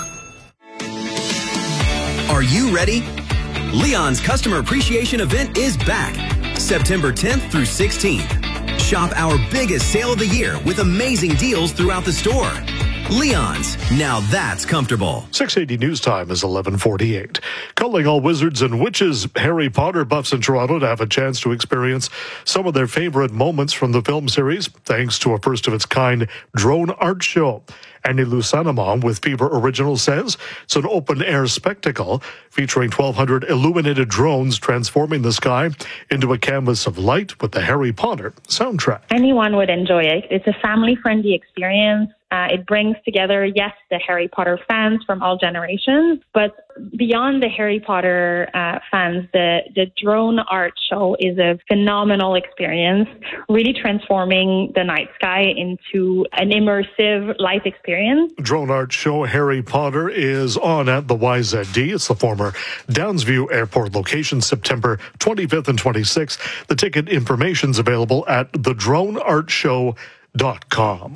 Are you ready? Leon's Customer Appreciation Event is back. September tenth through sixteenth. Shop our biggest sale of the year with amazing deals throughout the store. Leon's, now that's comfortable. six eighty News Time is eleven forty-eight. Calling all wizards and witches, Harry Potter buffs in Toronto to have a chance to experience some of their favorite moments from the film series, thanks to a first-of-its-kind drone art show. Annie Lusanamon with Fever Original says it's an open-air spectacle featuring twelve hundred illuminated drones transforming the sky into a canvas of light with the Harry Potter soundtrack. Anyone would enjoy it. It's a family-friendly experience. Uh, it brings together, yes, the Harry Potter fans from all generations, but beyond the Harry Potter uh, fans, the, the drone art show is a phenomenal experience, really transforming the night sky into an immersive light experience. Drone art show Harry Potter is on at the Y Z D. It's the former Downsview Airport location, September twenty-fifth and twenty-sixth. The ticket information's available at the drone art show dot com.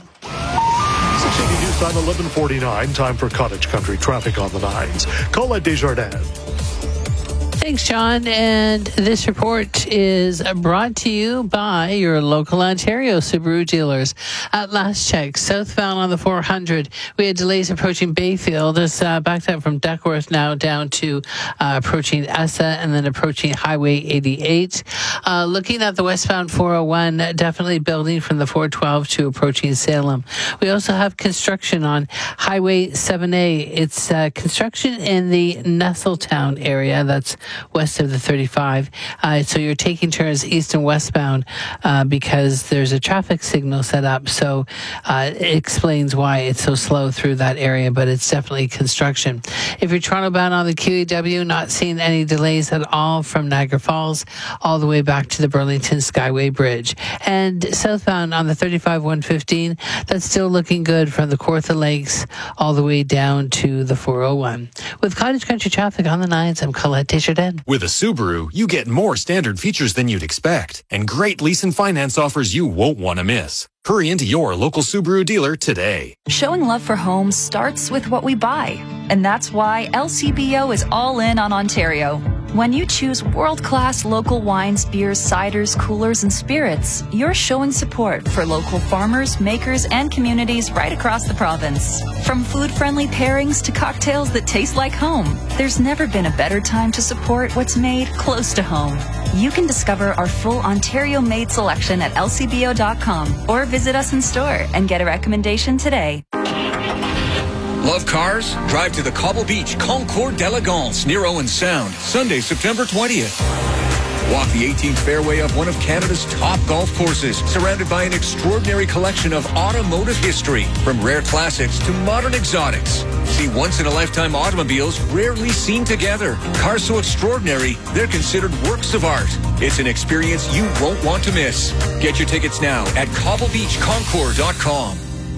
six eighty News Time, eleven forty-nine. Time for Cottage Country traffic on the nines. Colette Desjardins. Thanks, John. And this report is brought to you by your local Ontario Subaru dealers. At last check, southbound on the four hundred, we had delays approaching Bayfield. It's uh, backed up from Duckworth now down to uh, approaching Essa and then approaching Highway eighty-eight. Uh, looking at the westbound four oh one, definitely building from the four twelve to approaching Salem. We also have construction on Highway seven A. It's uh, construction in the Nestletown area. That's west of the thirty-five. Uh, so you're taking turns east and westbound uh, because there's a traffic signal set up. So uh, it explains why it's so slow through that area, but it's definitely construction. If you're Toronto bound on the Q E W, not seeing any delays at all from Niagara Falls all the way back to the Burlington Skyway Bridge. And southbound on the thirty-five one fifteen, that's still looking good from the Kawartha Lakes all the way down to the four oh one. With Cottage Country traffic on the nines, I'm Colette Desjardins. With a Subaru, you get more standard features than you'd expect, and great lease and finance offers you won't want to miss. Hurry into your local Subaru dealer today. Showing love for homes starts with what we buy, and that's why L C B O is all in on Ontario. When you choose world-class local wines, beers, ciders, coolers, and spirits, you're showing support for local farmers, makers, and communities right across the province. From food-friendly pairings to cocktails that taste like home, there's never been a better time to support what's made close to home. You can discover our full Ontario-made selection at L C B O dot com or visit us in store and get a recommendation today. Love cars? Drive to the Cobble Beach Concours d'Elegance near Owen Sound, Sunday, September twentieth. Walk the eighteenth fairway of one of Canada's top golf courses, surrounded by an extraordinary collection of automotive history, from rare classics to modern exotics. See once-in-a-lifetime automobiles rarely seen together. Cars so extraordinary, they're considered works of art. It's an experience you won't want to miss. Get your tickets now at cobble beach concours dot com.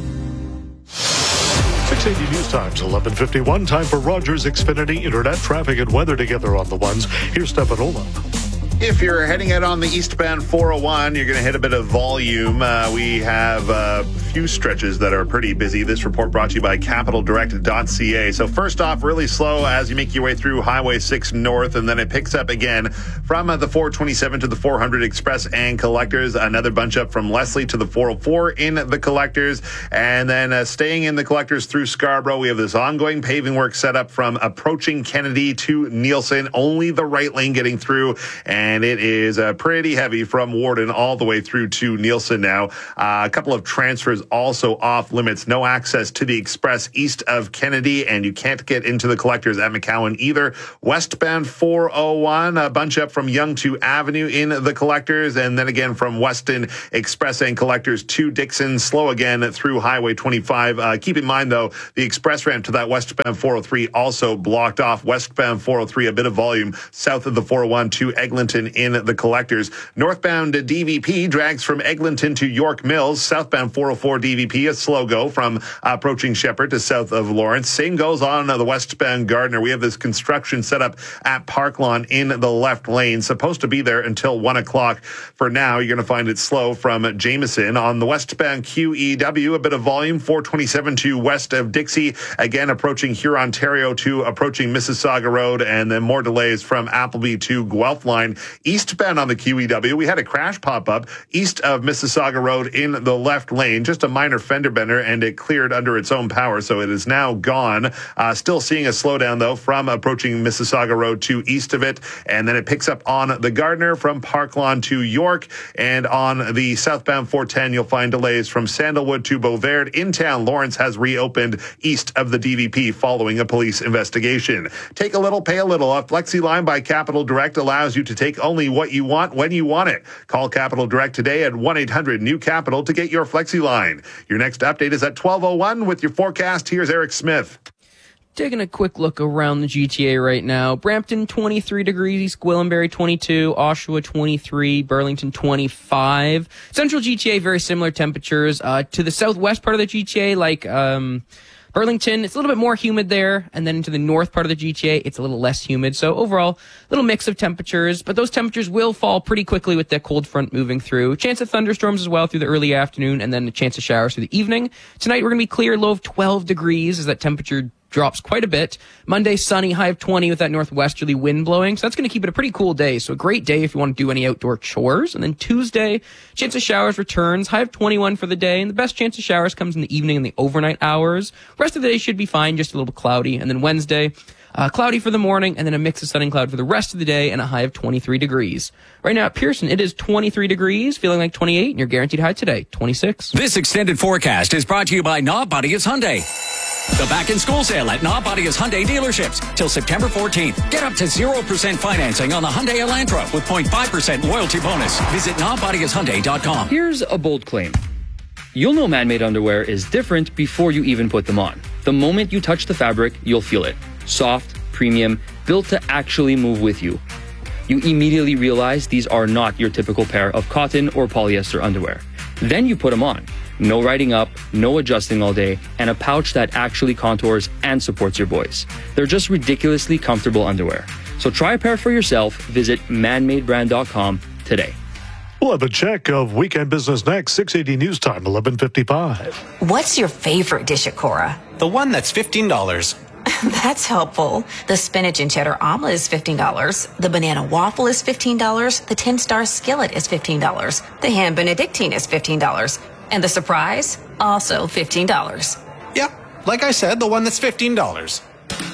six eighty News Times, eleven fifty-one. Time for Rogers Xfinity Internet traffic and weather together on the ones. Here's Stefan Olaf. If you're heading out on the eastbound four oh one, you're going to hit a bit of volume. Uh, we have a few stretches that are pretty busy. This report brought to you by capital direct dot c a. So first off, really slow as you make your way through Highway six North, and then it picks up again from uh, the four twenty-seven to the four hundred Express and Collectors. Another bunch up from Leslie to the four oh four in the Collectors. And then uh, staying in the Collectors through Scarborough, we have this ongoing paving work set up from approaching Kennedy to Nielsen. Only the right lane getting through, and And it is uh, pretty heavy from Warden all the way through to Nielsen now. Uh, a couple of transfers also off limits. No access to the Express east of Kennedy, and you can't get into the Collectors at McCowan either. Westbound four oh one, a bunch up from Yonge to Avenue in the Collectors, and then again from Weston Express and Collectors to Dixon. Slow again through Highway twenty-five. Uh, keep in mind, though, the express ramp to that westbound four oh three also blocked off. Westbound four oh three, a bit of volume south of the four oh one to Eglinton in the Collectors. Northbound D V P drags from Eglinton to York Mills. Southbound four oh four D V P, a slow go from approaching Shepherd to south of Lawrence. Same goes on the westbound Gardner. We have this construction set up at Park Lawn in the left lane. Supposed to be there until one o'clock. For now, you're going to find it slow from Jameson. On the westbound Q E W, a bit of volume. four twenty-seven to west of Dixie. Again, approaching Hurontario to approaching Mississauga Road. And then more delays from Appleby to Guelph line. Eastbound on the Q E W, we had a crash pop up east of Mississauga Road in the left lane. Just a minor fender bender, and it cleared under its own power, so it is now gone. Uh, still seeing a slowdown, though, from approaching Mississauga Road to east of it, and then it picks up on the Gardner from Park Lawn to York, and on the southbound four ten, you'll find delays from Sandalwood to Beauvert. In town, Lawrence has reopened east of the D V P following a police investigation. Take a little, pay a little. A Flexi line by Capital Direct allows you to take only what you want when you want it. Call Capital Direct today at one eight hundred new capital to get your Flexi line. Your next update is at twelve oh one with your forecast. Here's Eric Smith. Taking a quick look around the G T A right now. Brampton, twenty-three degrees. East Gwillimbury, twenty-two. Oshawa, twenty-three. Burlington, twenty-five. Central G T A, very similar temperatures. Uh, to the southwest part of the G T A, like um, Burlington, it's a little bit more humid there. And then into the north part of the G T A, it's a little less humid. So overall, little mix of temperatures. But those temperatures will fall pretty quickly with that cold front moving through. Chance of thunderstorms as well through the early afternoon, and then a chance of showers through the evening. Tonight, we're going to be clear, low of twelve degrees as that temperature drops quite a bit. Monday, sunny, high of twenty with that northwesterly wind blowing. So that's going to keep it a pretty cool day. So a great day if you want to do any outdoor chores. And then Tuesday, chance of showers returns, high of twenty-one for the day. And the best chance of showers comes in the evening and the overnight hours. Rest of the day should be fine, just a little cloudy. And then Wednesday, uh, cloudy for the morning, and then a mix of sun and cloud for the rest of the day, and a high of twenty-three degrees. Right now at Pearson, it is twenty-three degrees, feeling like twenty-eight, and your guaranteed high today, twenty-six. This extended forecast is brought to you by Knob Bodius Hyundai. The back-in-school sale at Knob Bodius Hyundai dealerships till September fourteenth. Get up to zero percent financing on the Hyundai Elantra with zero point five percent loyalty bonus. Visit knob bodius hyundai dot com. Here's a bold claim. You'll know man-made underwear is different before you even put them on. The moment you touch the fabric, you'll feel it. Soft, premium, built to actually move with you. You immediately realize these are not your typical pair of cotton or polyester underwear. Then you put them on. No riding up, no adjusting all day, and a pouch that actually contours and supports your voice. They're just ridiculously comfortable underwear. So try a pair for yourself. Visit man made brand dot com today. We'll have a check of weekend business next. six eighty News Time, eleven fifty-five. What's your favorite dish at Cora? The one that's fifteen dollars. That's helpful. The spinach and cheddar omelet is fifteen dollars. The banana waffle is fifteen dollars. The ten-star skillet is fifteen dollars. The ham benedictine is fifteen dollars. And the surprise, also fifteen dollars. Yep, like I said, the one that's fifteen dollars.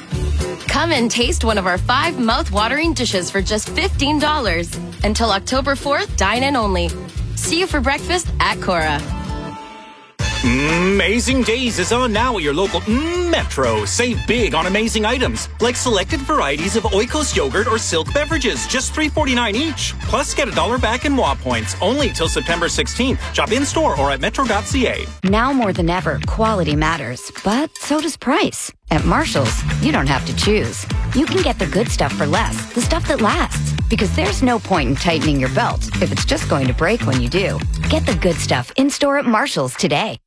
Come and taste one of our five mouth-watering dishes for just fifteen dollars. Until October fourth, dine in only. See you for breakfast at Cora. Amazing Days is on now at your local Metro. Save big on amazing items, like selected varieties of Oikos yogurt or Silk beverages, just three forty-nine each. Plus, get a dollar back in W A points, only till September sixteenth. Shop in-store or at metro dot c a. Now more than ever, quality matters, but so does price. At Marshall's, you don't have to choose. You can get the good stuff for less, the stuff that lasts. Because there's no point in tightening your belt if it's just going to break when you do. Get the good stuff in-store at Marshall's today.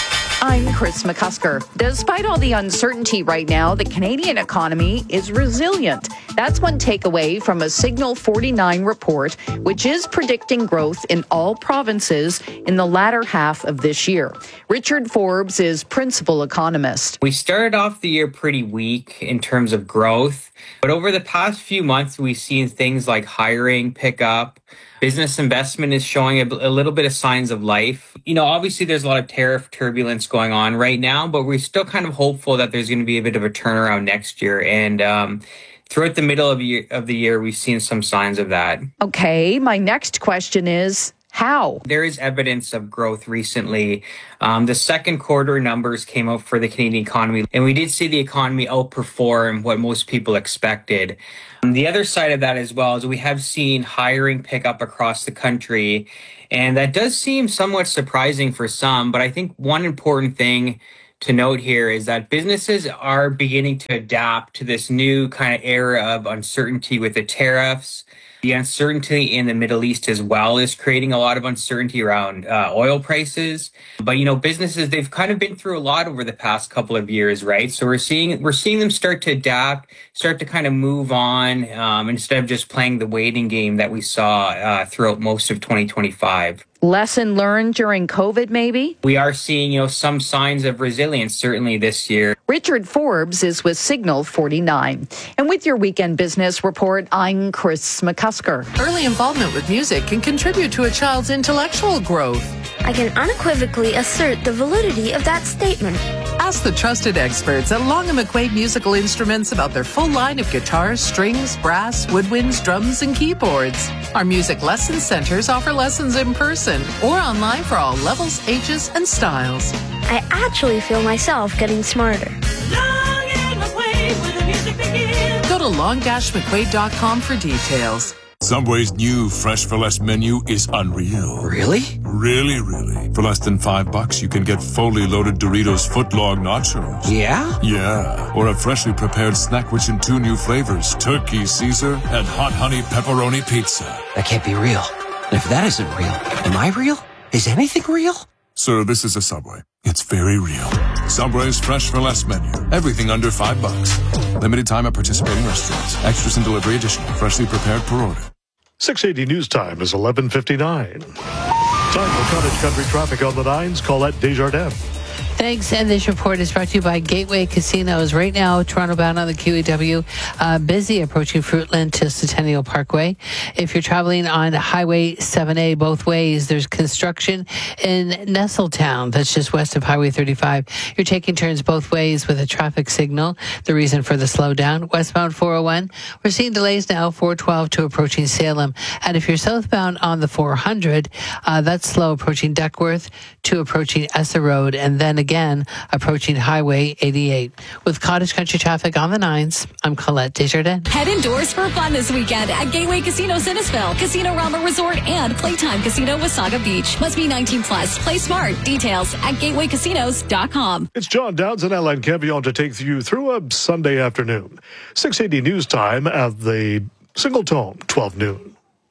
I'm Chris McCusker. Despite all the uncertainty right now, the Canadian economy is resilient. That's one takeaway from a Signal forty-nine report, which is predicting growth in all provinces in the latter half of this year. Richard Forbes is principal economist. We started off the year pretty weak in terms of growth, but over the past few months, we've seen things like hiring pick up. Business investment is showing a, a little bit of signs of life. You know, obviously there's a lot of tariff turbulence going on right now, but we're still kind of hopeful that there's going to be a bit of a turnaround next year. And um, throughout the middle of, year, of the year, we've seen some signs of that. Okay, my next question is, how? There is evidence of growth recently. Um, the second quarter numbers came out for the Canadian economy, and we did see the economy outperform what most people expected. Um, the other side of that as well is we have seen hiring pick up across the country, and that does seem somewhat surprising for some, but I think one important thing to note here is that businesses are beginning to adapt to this new kind of era of uncertainty with the tariffs. The uncertainty in the Middle East as well is creating a lot of uncertainty around uh, oil prices. But, you know, businesses, they've kind of been through a lot over the past couple of years, right? So we're seeing we're seeing them start to adapt, start to kind of move on um, instead of just playing the waiting game that we saw uh, throughout most of twenty twenty-five. Lesson learned during COVID, maybe? We are seeing, you know, some signs of resilience, certainly this year. Richard Forbes is with Signal forty-nine. And with your Weekend Business Report, I'm Chris McCusker. Early involvement with music can contribute to a child's intellectual growth. I can unequivocally assert the validity of that statement. Ask the trusted experts at Long and McQuaid Musical Instruments about their full line of guitars, strings, brass, woodwinds, drums, and keyboards. Our music lesson centers offer lessons in person or online for all levels, ages, and styles. I actually feel myself getting smarter. Long and McQuaid, where the music begins. Go to long dash mcquaid dot com for details. Subway's new Fresh for Less menu is unreal. Really? Really, really. For less than five bucks, you can get fully loaded Doritos footlong nachos. Yeah? Yeah. Or a freshly prepared snack rich in two new flavors, Turkey Caesar and Hot Honey Pepperoni Pizza. That can't be real. And if that isn't real, am I real? Is anything real? Sir, this is a Subway. It's very real. Subway's Fresh for Less menu. Everything under five bucks. Limited time at participating restaurants. Extras and delivery additional. Freshly prepared per order. six eighty News Time is eleven fifty-nine. Time for Cottage Country traffic on the nines. Colette Desjardins. Thanks. And this report is brought to you by Gateway Casinos. Right now, Toronto bound on the Q E W, uh, busy approaching Fruitland to Centennial Parkway. If you're traveling on Highway seven A both ways, there's construction in Nestletown. That's just west of Highway thirty-five. You're taking turns both ways with a traffic signal. The reason for the slowdown, westbound four oh one, we're seeing delays now, four twelve to approaching Salem. And if you're southbound on the four hundred, uh, that's slow approaching Duckworth to approaching Essa Road, and then again approaching Highway eighty-eight. With Cottage Country traffic on the nines, I'm Colette Desjardins. Head indoors for fun this weekend at Gateway Casino Innisfil, Casino Rama Resort, and Playtime Casino Wasaga Beach. Must be nineteen plus. Play smart. Details at gateway casinos dot com. It's John Downs and Ellen Campion to take you through a Sunday afternoon. six eighty News Time at the Single Tone, twelve noon.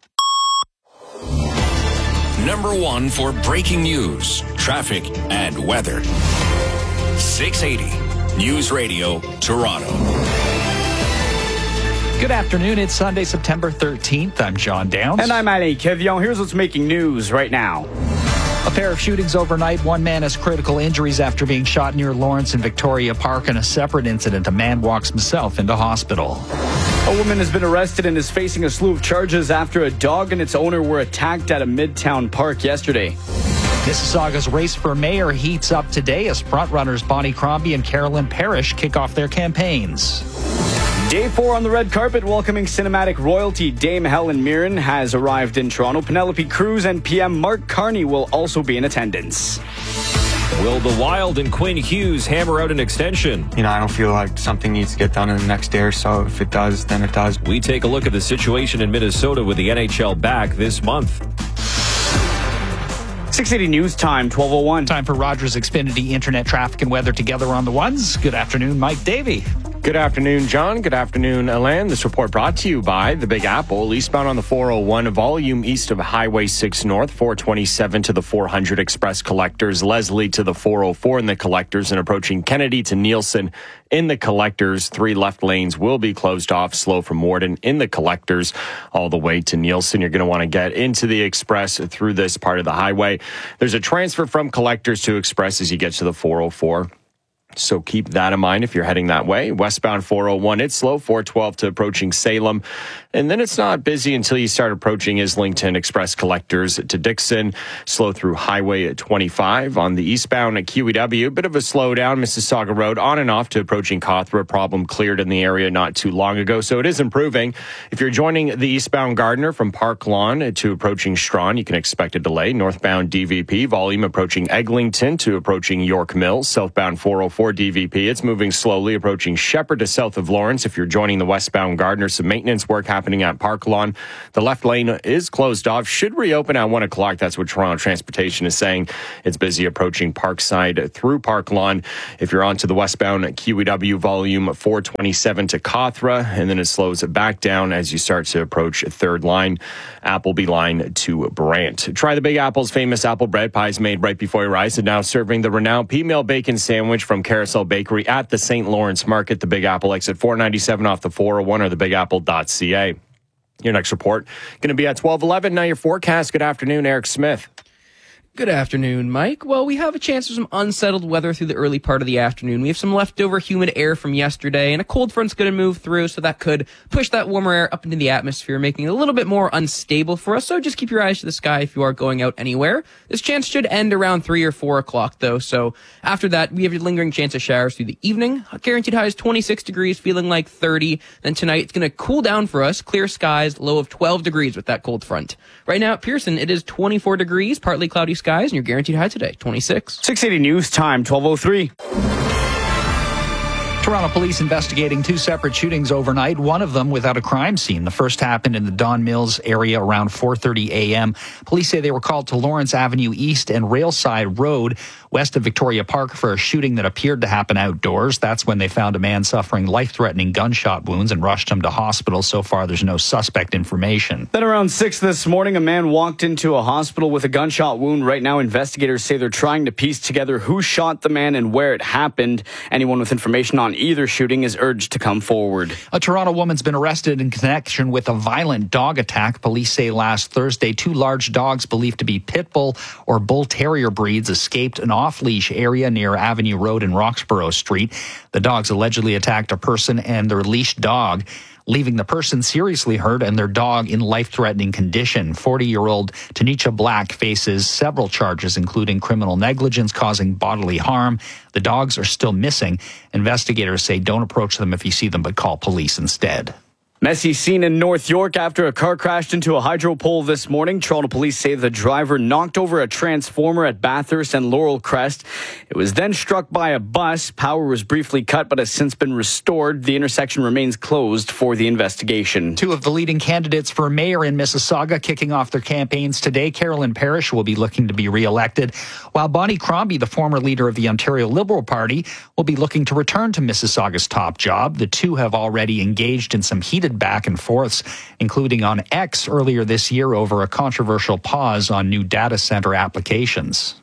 Number one for breaking news, traffic, and weather. six eighty News Radio, Toronto. Good afternoon. It's Sunday, September thirteenth. I'm John Downs. And I'm Ali Kevion. Here's what's making news right now. A pair of shootings overnight. One man has critical injuries after being shot near Lawrence and Victoria Park. In a separate incident, a man walks himself into hospital. A woman has been arrested and is facing a slew of charges after a dog and its owner were attacked at a Midtown park yesterday. Mississauga's race for mayor heats up today as frontrunners Bonnie Crombie and Carolyn Parrish kick off their campaigns. Day four on the red carpet, welcoming cinematic royalty Dame Helen Mirren has arrived in Toronto. Penelope Cruz and P M Mark Carney will also be in attendance. Will the Wild and Quinn Hughes hammer out an extension? You know, I don't feel like something needs to get done in the next day or so. If it does, then it does. We take a look at the situation in Minnesota with the N H L back this month. six eighty News Time, twelve oh one. Time for Rogers Xfinity Internet Traffic and Weather together on the ones. Good afternoon, Mike Davey. Good afternoon, John. Good afternoon, Alan. This report brought to you by the Big Apple. Eastbound on the four oh one, volume east of Highway six North, four twenty-seven to the four hundred Express Collectors, Leslie to the four oh four in the Collectors, and approaching Kennedy to Nielsen in the Collectors. Three left lanes will be closed off, slow from Morden in the Collectors all the way to Nielsen. You're going to want to get into the Express through this part of the highway. There's a transfer from Collectors to Express as you get to the four oh four. So keep that in mind if you're heading that way. Westbound four oh one, it's slow, four twelve to approaching Salem. And then it's not busy until you start approaching Islington. Express Collectors to Dixon. Slow through Highway twenty-five. On the eastbound at Q E W, bit of a slowdown. Mississauga Road on and off to approaching Cawthra. Problem cleared in the area not too long ago. So it is improving. If you're joining the eastbound Gardner from Park Lawn to approaching Strawn, you can expect a delay. Northbound D V P, volume approaching Eglinton to approaching York Mills. Southbound four oh four D V P. It's moving slowly, approaching Shepherd to south of Lawrence. If you're joining the westbound Gardner, some maintenance work happening at Park Lawn. The left lane is closed off. Should reopen at one o'clock. That's what Toronto Transportation is saying. It's busy approaching Parkside through Park Lawn. If you're onto the westbound Q E W, volume four twenty-seven to Cawthra, and then it slows it back down as you start to approach third line, Appleby line to Brant. Try the Big Apple's famous apple bread pies made right before your eyes, and now serving the renowned Pea Meal Bacon Sandwich from Carousel Bakery at the Saint Lawrence Market. The Big Apple exit four ninety-seven off the four oh one or the big apple dot c a. Your next report going to be at twelve eleven. Now your forecast. Good afternoon, Eric Smith. Good afternoon, Mike. Well, we have a chance for some unsettled weather through the early part of the afternoon. We have some leftover humid air from yesterday, and a cold front's going to move through, so that could push that warmer air up into the atmosphere, making it a little bit more unstable for us. So just keep your eyes to the sky if you are going out anywhere. This chance should end around three or four o'clock, though. So after that, we have a lingering chance of showers through the evening. Guaranteed high is twenty-six degrees, feeling like thirty. Then tonight, it's going to cool down for us. Clear skies, low of twelve degrees with that cold front. Right now at Pearson, it is twenty-four degrees, partly cloudy skies, and your guaranteed high today, twenty-six. six eighty News Time, twelve oh three. Toronto police investigating two separate shootings overnight, one of them without a crime scene. The first happened in the Don Mills area around four thirty a.m. Police say they were called to Lawrence Avenue East and Railside Road west of Victoria Park for a shooting that appeared to happen outdoors. That's when they found a man suffering life-threatening gunshot wounds and rushed him to hospital. So far, there's no suspect information. Then around six this morning, a man walked into a hospital with a gunshot wound. Right now, investigators say they're trying to piece together who shot the man and where it happened. Anyone with information on either shooting is urged to come forward. A Toronto woman's been arrested in connection with a violent dog attack. Police say last Thursday, two large dogs believed to be pit bull or bull terrier breeds escaped an off-leash area near Avenue Road and Roxborough Street. The dogs allegedly attacked a person and their leashed dog, leaving the person seriously hurt and their dog in life-threatening condition. forty-year-old Tanisha Black faces several charges, including criminal negligence causing bodily harm. The dogs are still missing. Investigators say don't approach them if you see them, but call police instead. Messy scene in North York after a car crashed into a hydro pole this morning. Toronto police say the driver knocked over a transformer at Bathurst and Laurel Crest. It was then struck by a bus. Power was briefly cut but has since been restored. The intersection remains closed for the investigation. Two of the leading candidates for mayor in Mississauga kicking off their campaigns today. Carolyn Parrish will be looking to be re-elected, while Bonnie Crombie, the former leader of the Ontario Liberal Party, will be looking to return to Mississauga's top job. The two have already engaged in some heated back and forths, including on X earlier this year over a controversial pause on new data center applications.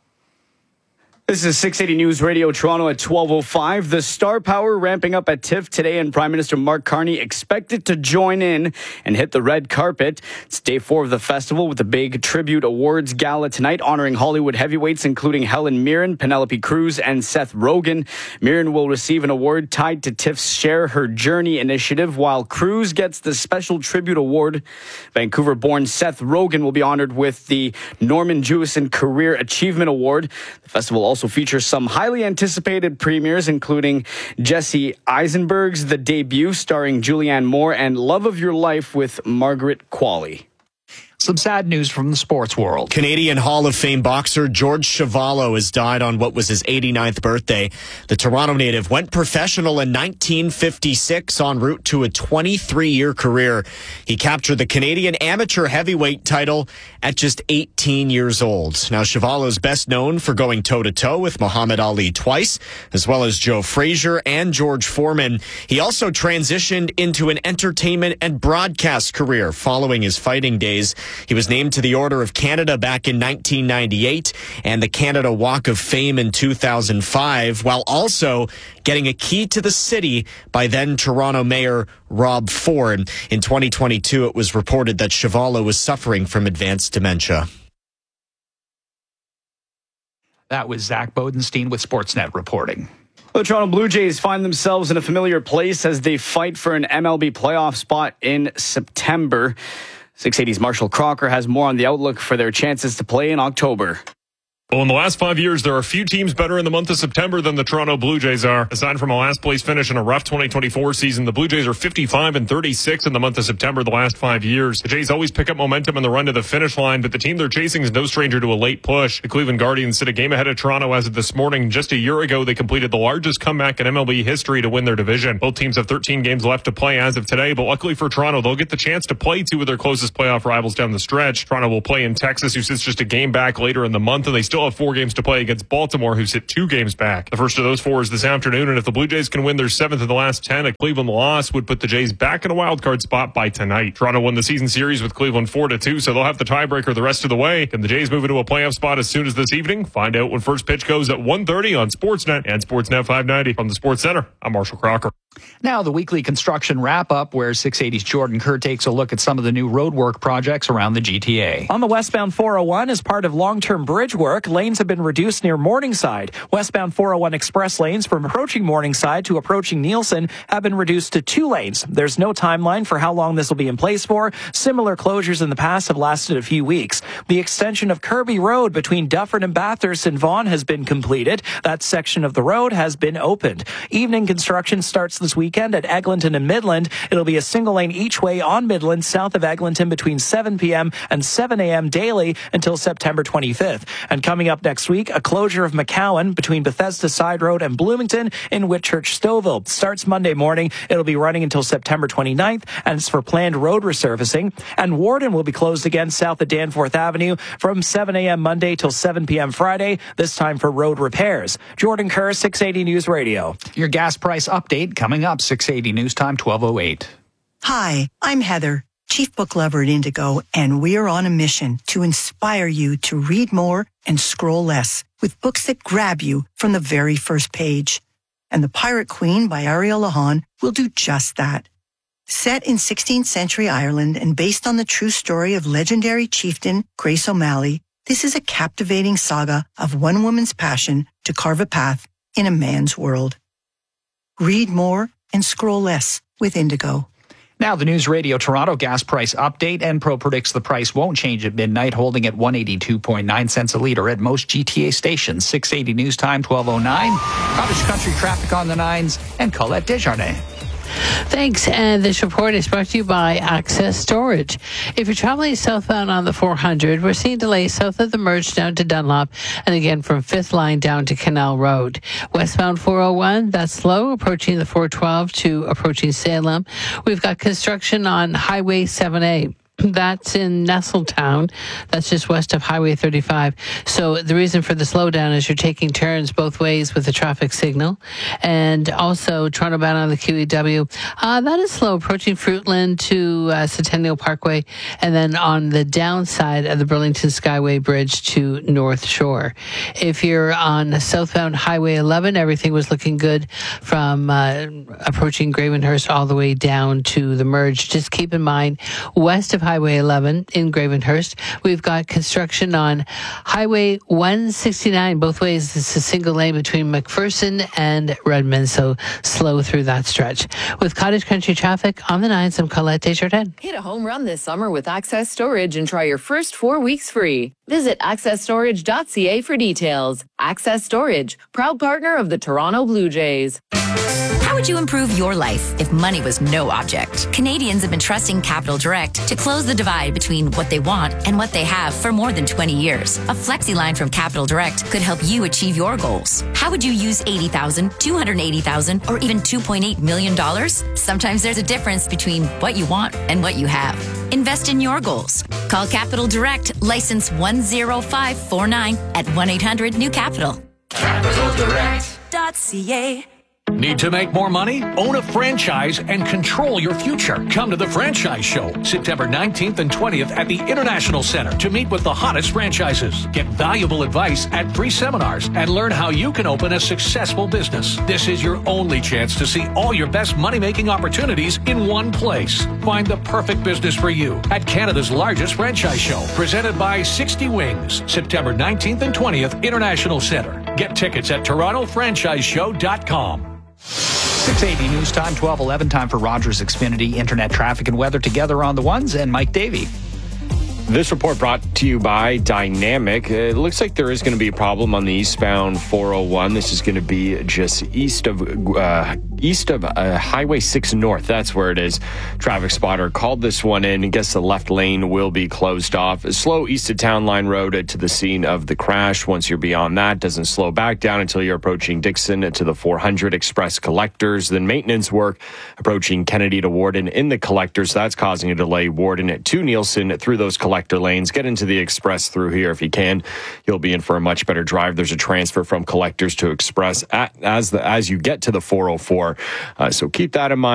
This is six eighty News Radio Toronto at twelve oh five. The Star Power ramping up at TIFF today, and Prime Minister Mark Carney expected to join in and hit the red carpet. It's day four of the festival with the big tribute awards gala tonight, honoring Hollywood heavyweights including Helen Mirren, Penelope Cruz, and Seth Rogen. Mirren will receive an award tied to TIFF's Share Her Journey initiative, while Cruz gets the special tribute award. Vancouver-born Seth Rogen will be honored with the Norman Jewison Career Achievement Award. The festival also also features some highly anticipated premieres, including Jesse Eisenberg's The Debut, starring Julianne Moore, and Love of Your Life with Margaret Qualley. Some sad news from the sports world. Canadian Hall of Fame boxer George Chuvalo has died on what was his eighty-ninth birthday. The Toronto native went professional in nineteen fifty-six en route to a twenty-three-year career. He captured the Canadian amateur heavyweight title at just eighteen years old. Now, Chuvalo is best known for going toe-to-toe with Muhammad Ali twice, as well as Joe Frazier and George Foreman. He also transitioned into an entertainment and broadcast career following his fighting days. He was named to the Order of Canada back in nineteen ninety-eight and the Canada Walk of Fame in two thousand five, while also getting a key to the city by then Toronto Mayor Rob Ford. In twenty twenty-two, it was reported that Chuvalo was suffering from advanced dementia. That was Zach Bodenstein with Sportsnet reporting. The Toronto Blue Jays find themselves in a familiar place as they fight for an M L B playoff spot in September. six eighty's Marshall Crocker has more on the outlook for their chances to play in October. Well, in the last five years, there are a few teams better in the month of September than the Toronto Blue Jays are. Aside from a last-place finish in a rough twenty twenty-four season, the Blue Jays are fifty-five and thirty-six in the month of September the last five years. The Jays always pick up momentum in the run to the finish line, but the team they're chasing is no stranger to a late push. The Cleveland Guardians sit a game ahead of Toronto as of this morning. Just a year ago, they completed the largest comeback in M L B history to win their division. Both teams have thirteen games left to play as of today, but luckily for Toronto, they'll get the chance to play two of their closest playoff rivals down the stretch. Toronto will play in Texas, who sits just a game back later in the month, and they still have four games to play against Baltimore, who sit two games back. The first of those four is this afternoon, and if the Blue Jays can win their seventh of the last ten, a Cleveland loss would put the Jays back in a wild card spot by tonight. Toronto won the season series with Cleveland four to two, so they'll have the tiebreaker the rest of the way. Can the Jays move into a playoff spot as soon as this evening? Find out when first pitch goes at one thirty on Sportsnet and Sportsnet five ninety. From the Sports Center, I'm Marshall Crocker. Now the weekly construction wrap-up, where six eighty's Jordan Kerr takes a look at some of the new roadwork projects around the G T A. On the westbound four oh one, as part of long-term bridge work, lanes have been reduced near Morningside. Westbound four oh one express lanes from approaching Morningside to approaching Nielsen have been reduced to two lanes. There's no timeline for how long this will be in place for. Similar closures in the past have lasted a few weeks. The extension of Kirby Road between Dufferin and Bathurst and Vaughan has been completed. That section of the road has been opened. Evening construction starts this weekend at Eglinton and Midland. It'll be a single lane each way on Midland south of Eglinton between seven p.m. and seven a.m. daily until September twenty-fifth. And coming up next week, a closure of McCowan between Bethesda Side Road and Bloomington in Whitchurch Stouffville. Starts Monday morning. It'll be running until September twenty-ninth, and it's for planned road resurfacing. And Warden will be closed again south of Danforth Avenue from seven a.m. Monday till seven p.m. Friday, this time for road repairs. Jordan Kerr, six eighty News Radio. Your gas price update coming up, six eighty News Time, twelve oh eight. Hi, I'm Heather, Chief Book Lover at Indigo, and we're on a mission to inspire you to read more and scroll less with books that grab you from the very first page. And The Pirate Queen by Ariel Lahan will do just that. Set in sixteenth century Ireland and based on the true story of legendary chieftain Grace O'Malley, this is a captivating saga of one woman's passion to carve a path in a man's world. Read more and scroll less with Indigo. Now the News Radio Toronto gas price update. Enpro predicts the price won't change at midnight, holding at one hundred eighty-two point nine cents a litre at most G T A stations. six eighty News Time, twelve oh nine. Cottage Country traffic on the nines and Colette Desjardins. Thanks. And this report is brought to you by Access Storage. If you're traveling southbound on the four hundred, we're seeing delays south of the merge down to Dunlop and again from Fifth Line down to Canal Road. Westbound four oh one, that's slow, approaching the four twelve to approaching Salem. We've got construction on Highway seven A. That's in Nestletown. That's just west of Highway thirty-five. So the reason for the slowdown is you're taking turns both ways with the traffic signal. And also Toronto bound on the Q E W. Uh, that is slow, approaching Fruitland to uh, Centennial Parkway. And then on the downside of the Burlington Skyway Bridge to North Shore. If you're on southbound Highway eleven, everything was looking good from uh, approaching Gravenhurst all the way down to the merge. Just keep in mind, west of Highway eleven in Gravenhurst, we've got construction on Highway one sixty-nine. Both ways, it's a single lane between McPherson and Redmond, so slow through that stretch. With Cottage Country traffic on the nines, I'm Colette Desjardins. Hit a home run this summer with Access Storage and try your first four weeks free. Visit access storage dot c a for details. Access Storage, proud partner of the Toronto Blue Jays. How would would you improve your life if money was no object? Canadians have been trusting Capital Direct to close the divide between what they want and what they have for more than twenty years. A flexi line from Capital Direct could help you achieve your goals. How would you use eighty thousand dollars, two hundred eighty thousand dollars, or even two point eight million dollars? Sometimes there's a difference between what you want and what you have. Invest in your goals. Call Capital Direct, license one zero five four nine at one eight hundred new capital. capital direct dot c a. Need to make more money? Own a franchise and control your future. Come to the Franchise Show, September nineteenth and twentieth at the International Center to meet with the hottest franchises. Get valuable advice at free seminars and learn how you can open a successful business. This is your only chance to see all your best money-making opportunities in one place. Find the perfect business for you at Canada's largest franchise show, presented by sixty Wings, September nineteenth and twentieth, International Center. Get tickets at toronto franchise show dot com. six eighty News Time, twelve eleven, time for Rogers Xfinity Internet Traffic and Weather together on the ones, and Mike Davey. This report brought to you by Dynamic. It looks like there is going to be a problem on the eastbound four oh one. This is going to be just east of uh, east of uh, Highway six North. That's where it is. Traffic spotter called this one in. I guess the left lane will be closed off. Slow east of Town Line Road to the scene of the crash. Once you're beyond that, doesn't slow back down until you're approaching Dixon to the four hundred Express Collectors. Then maintenance work approaching Kennedy to Warden in the Collectors. That's causing a delay. Warden to Nielsen through those collectors. Lanes. Get into the Express through here if you can. You'll be in for a much better drive. There's a transfer from Collectors to Express at, as the as you get to the four oh four. Uh, so keep that in mind.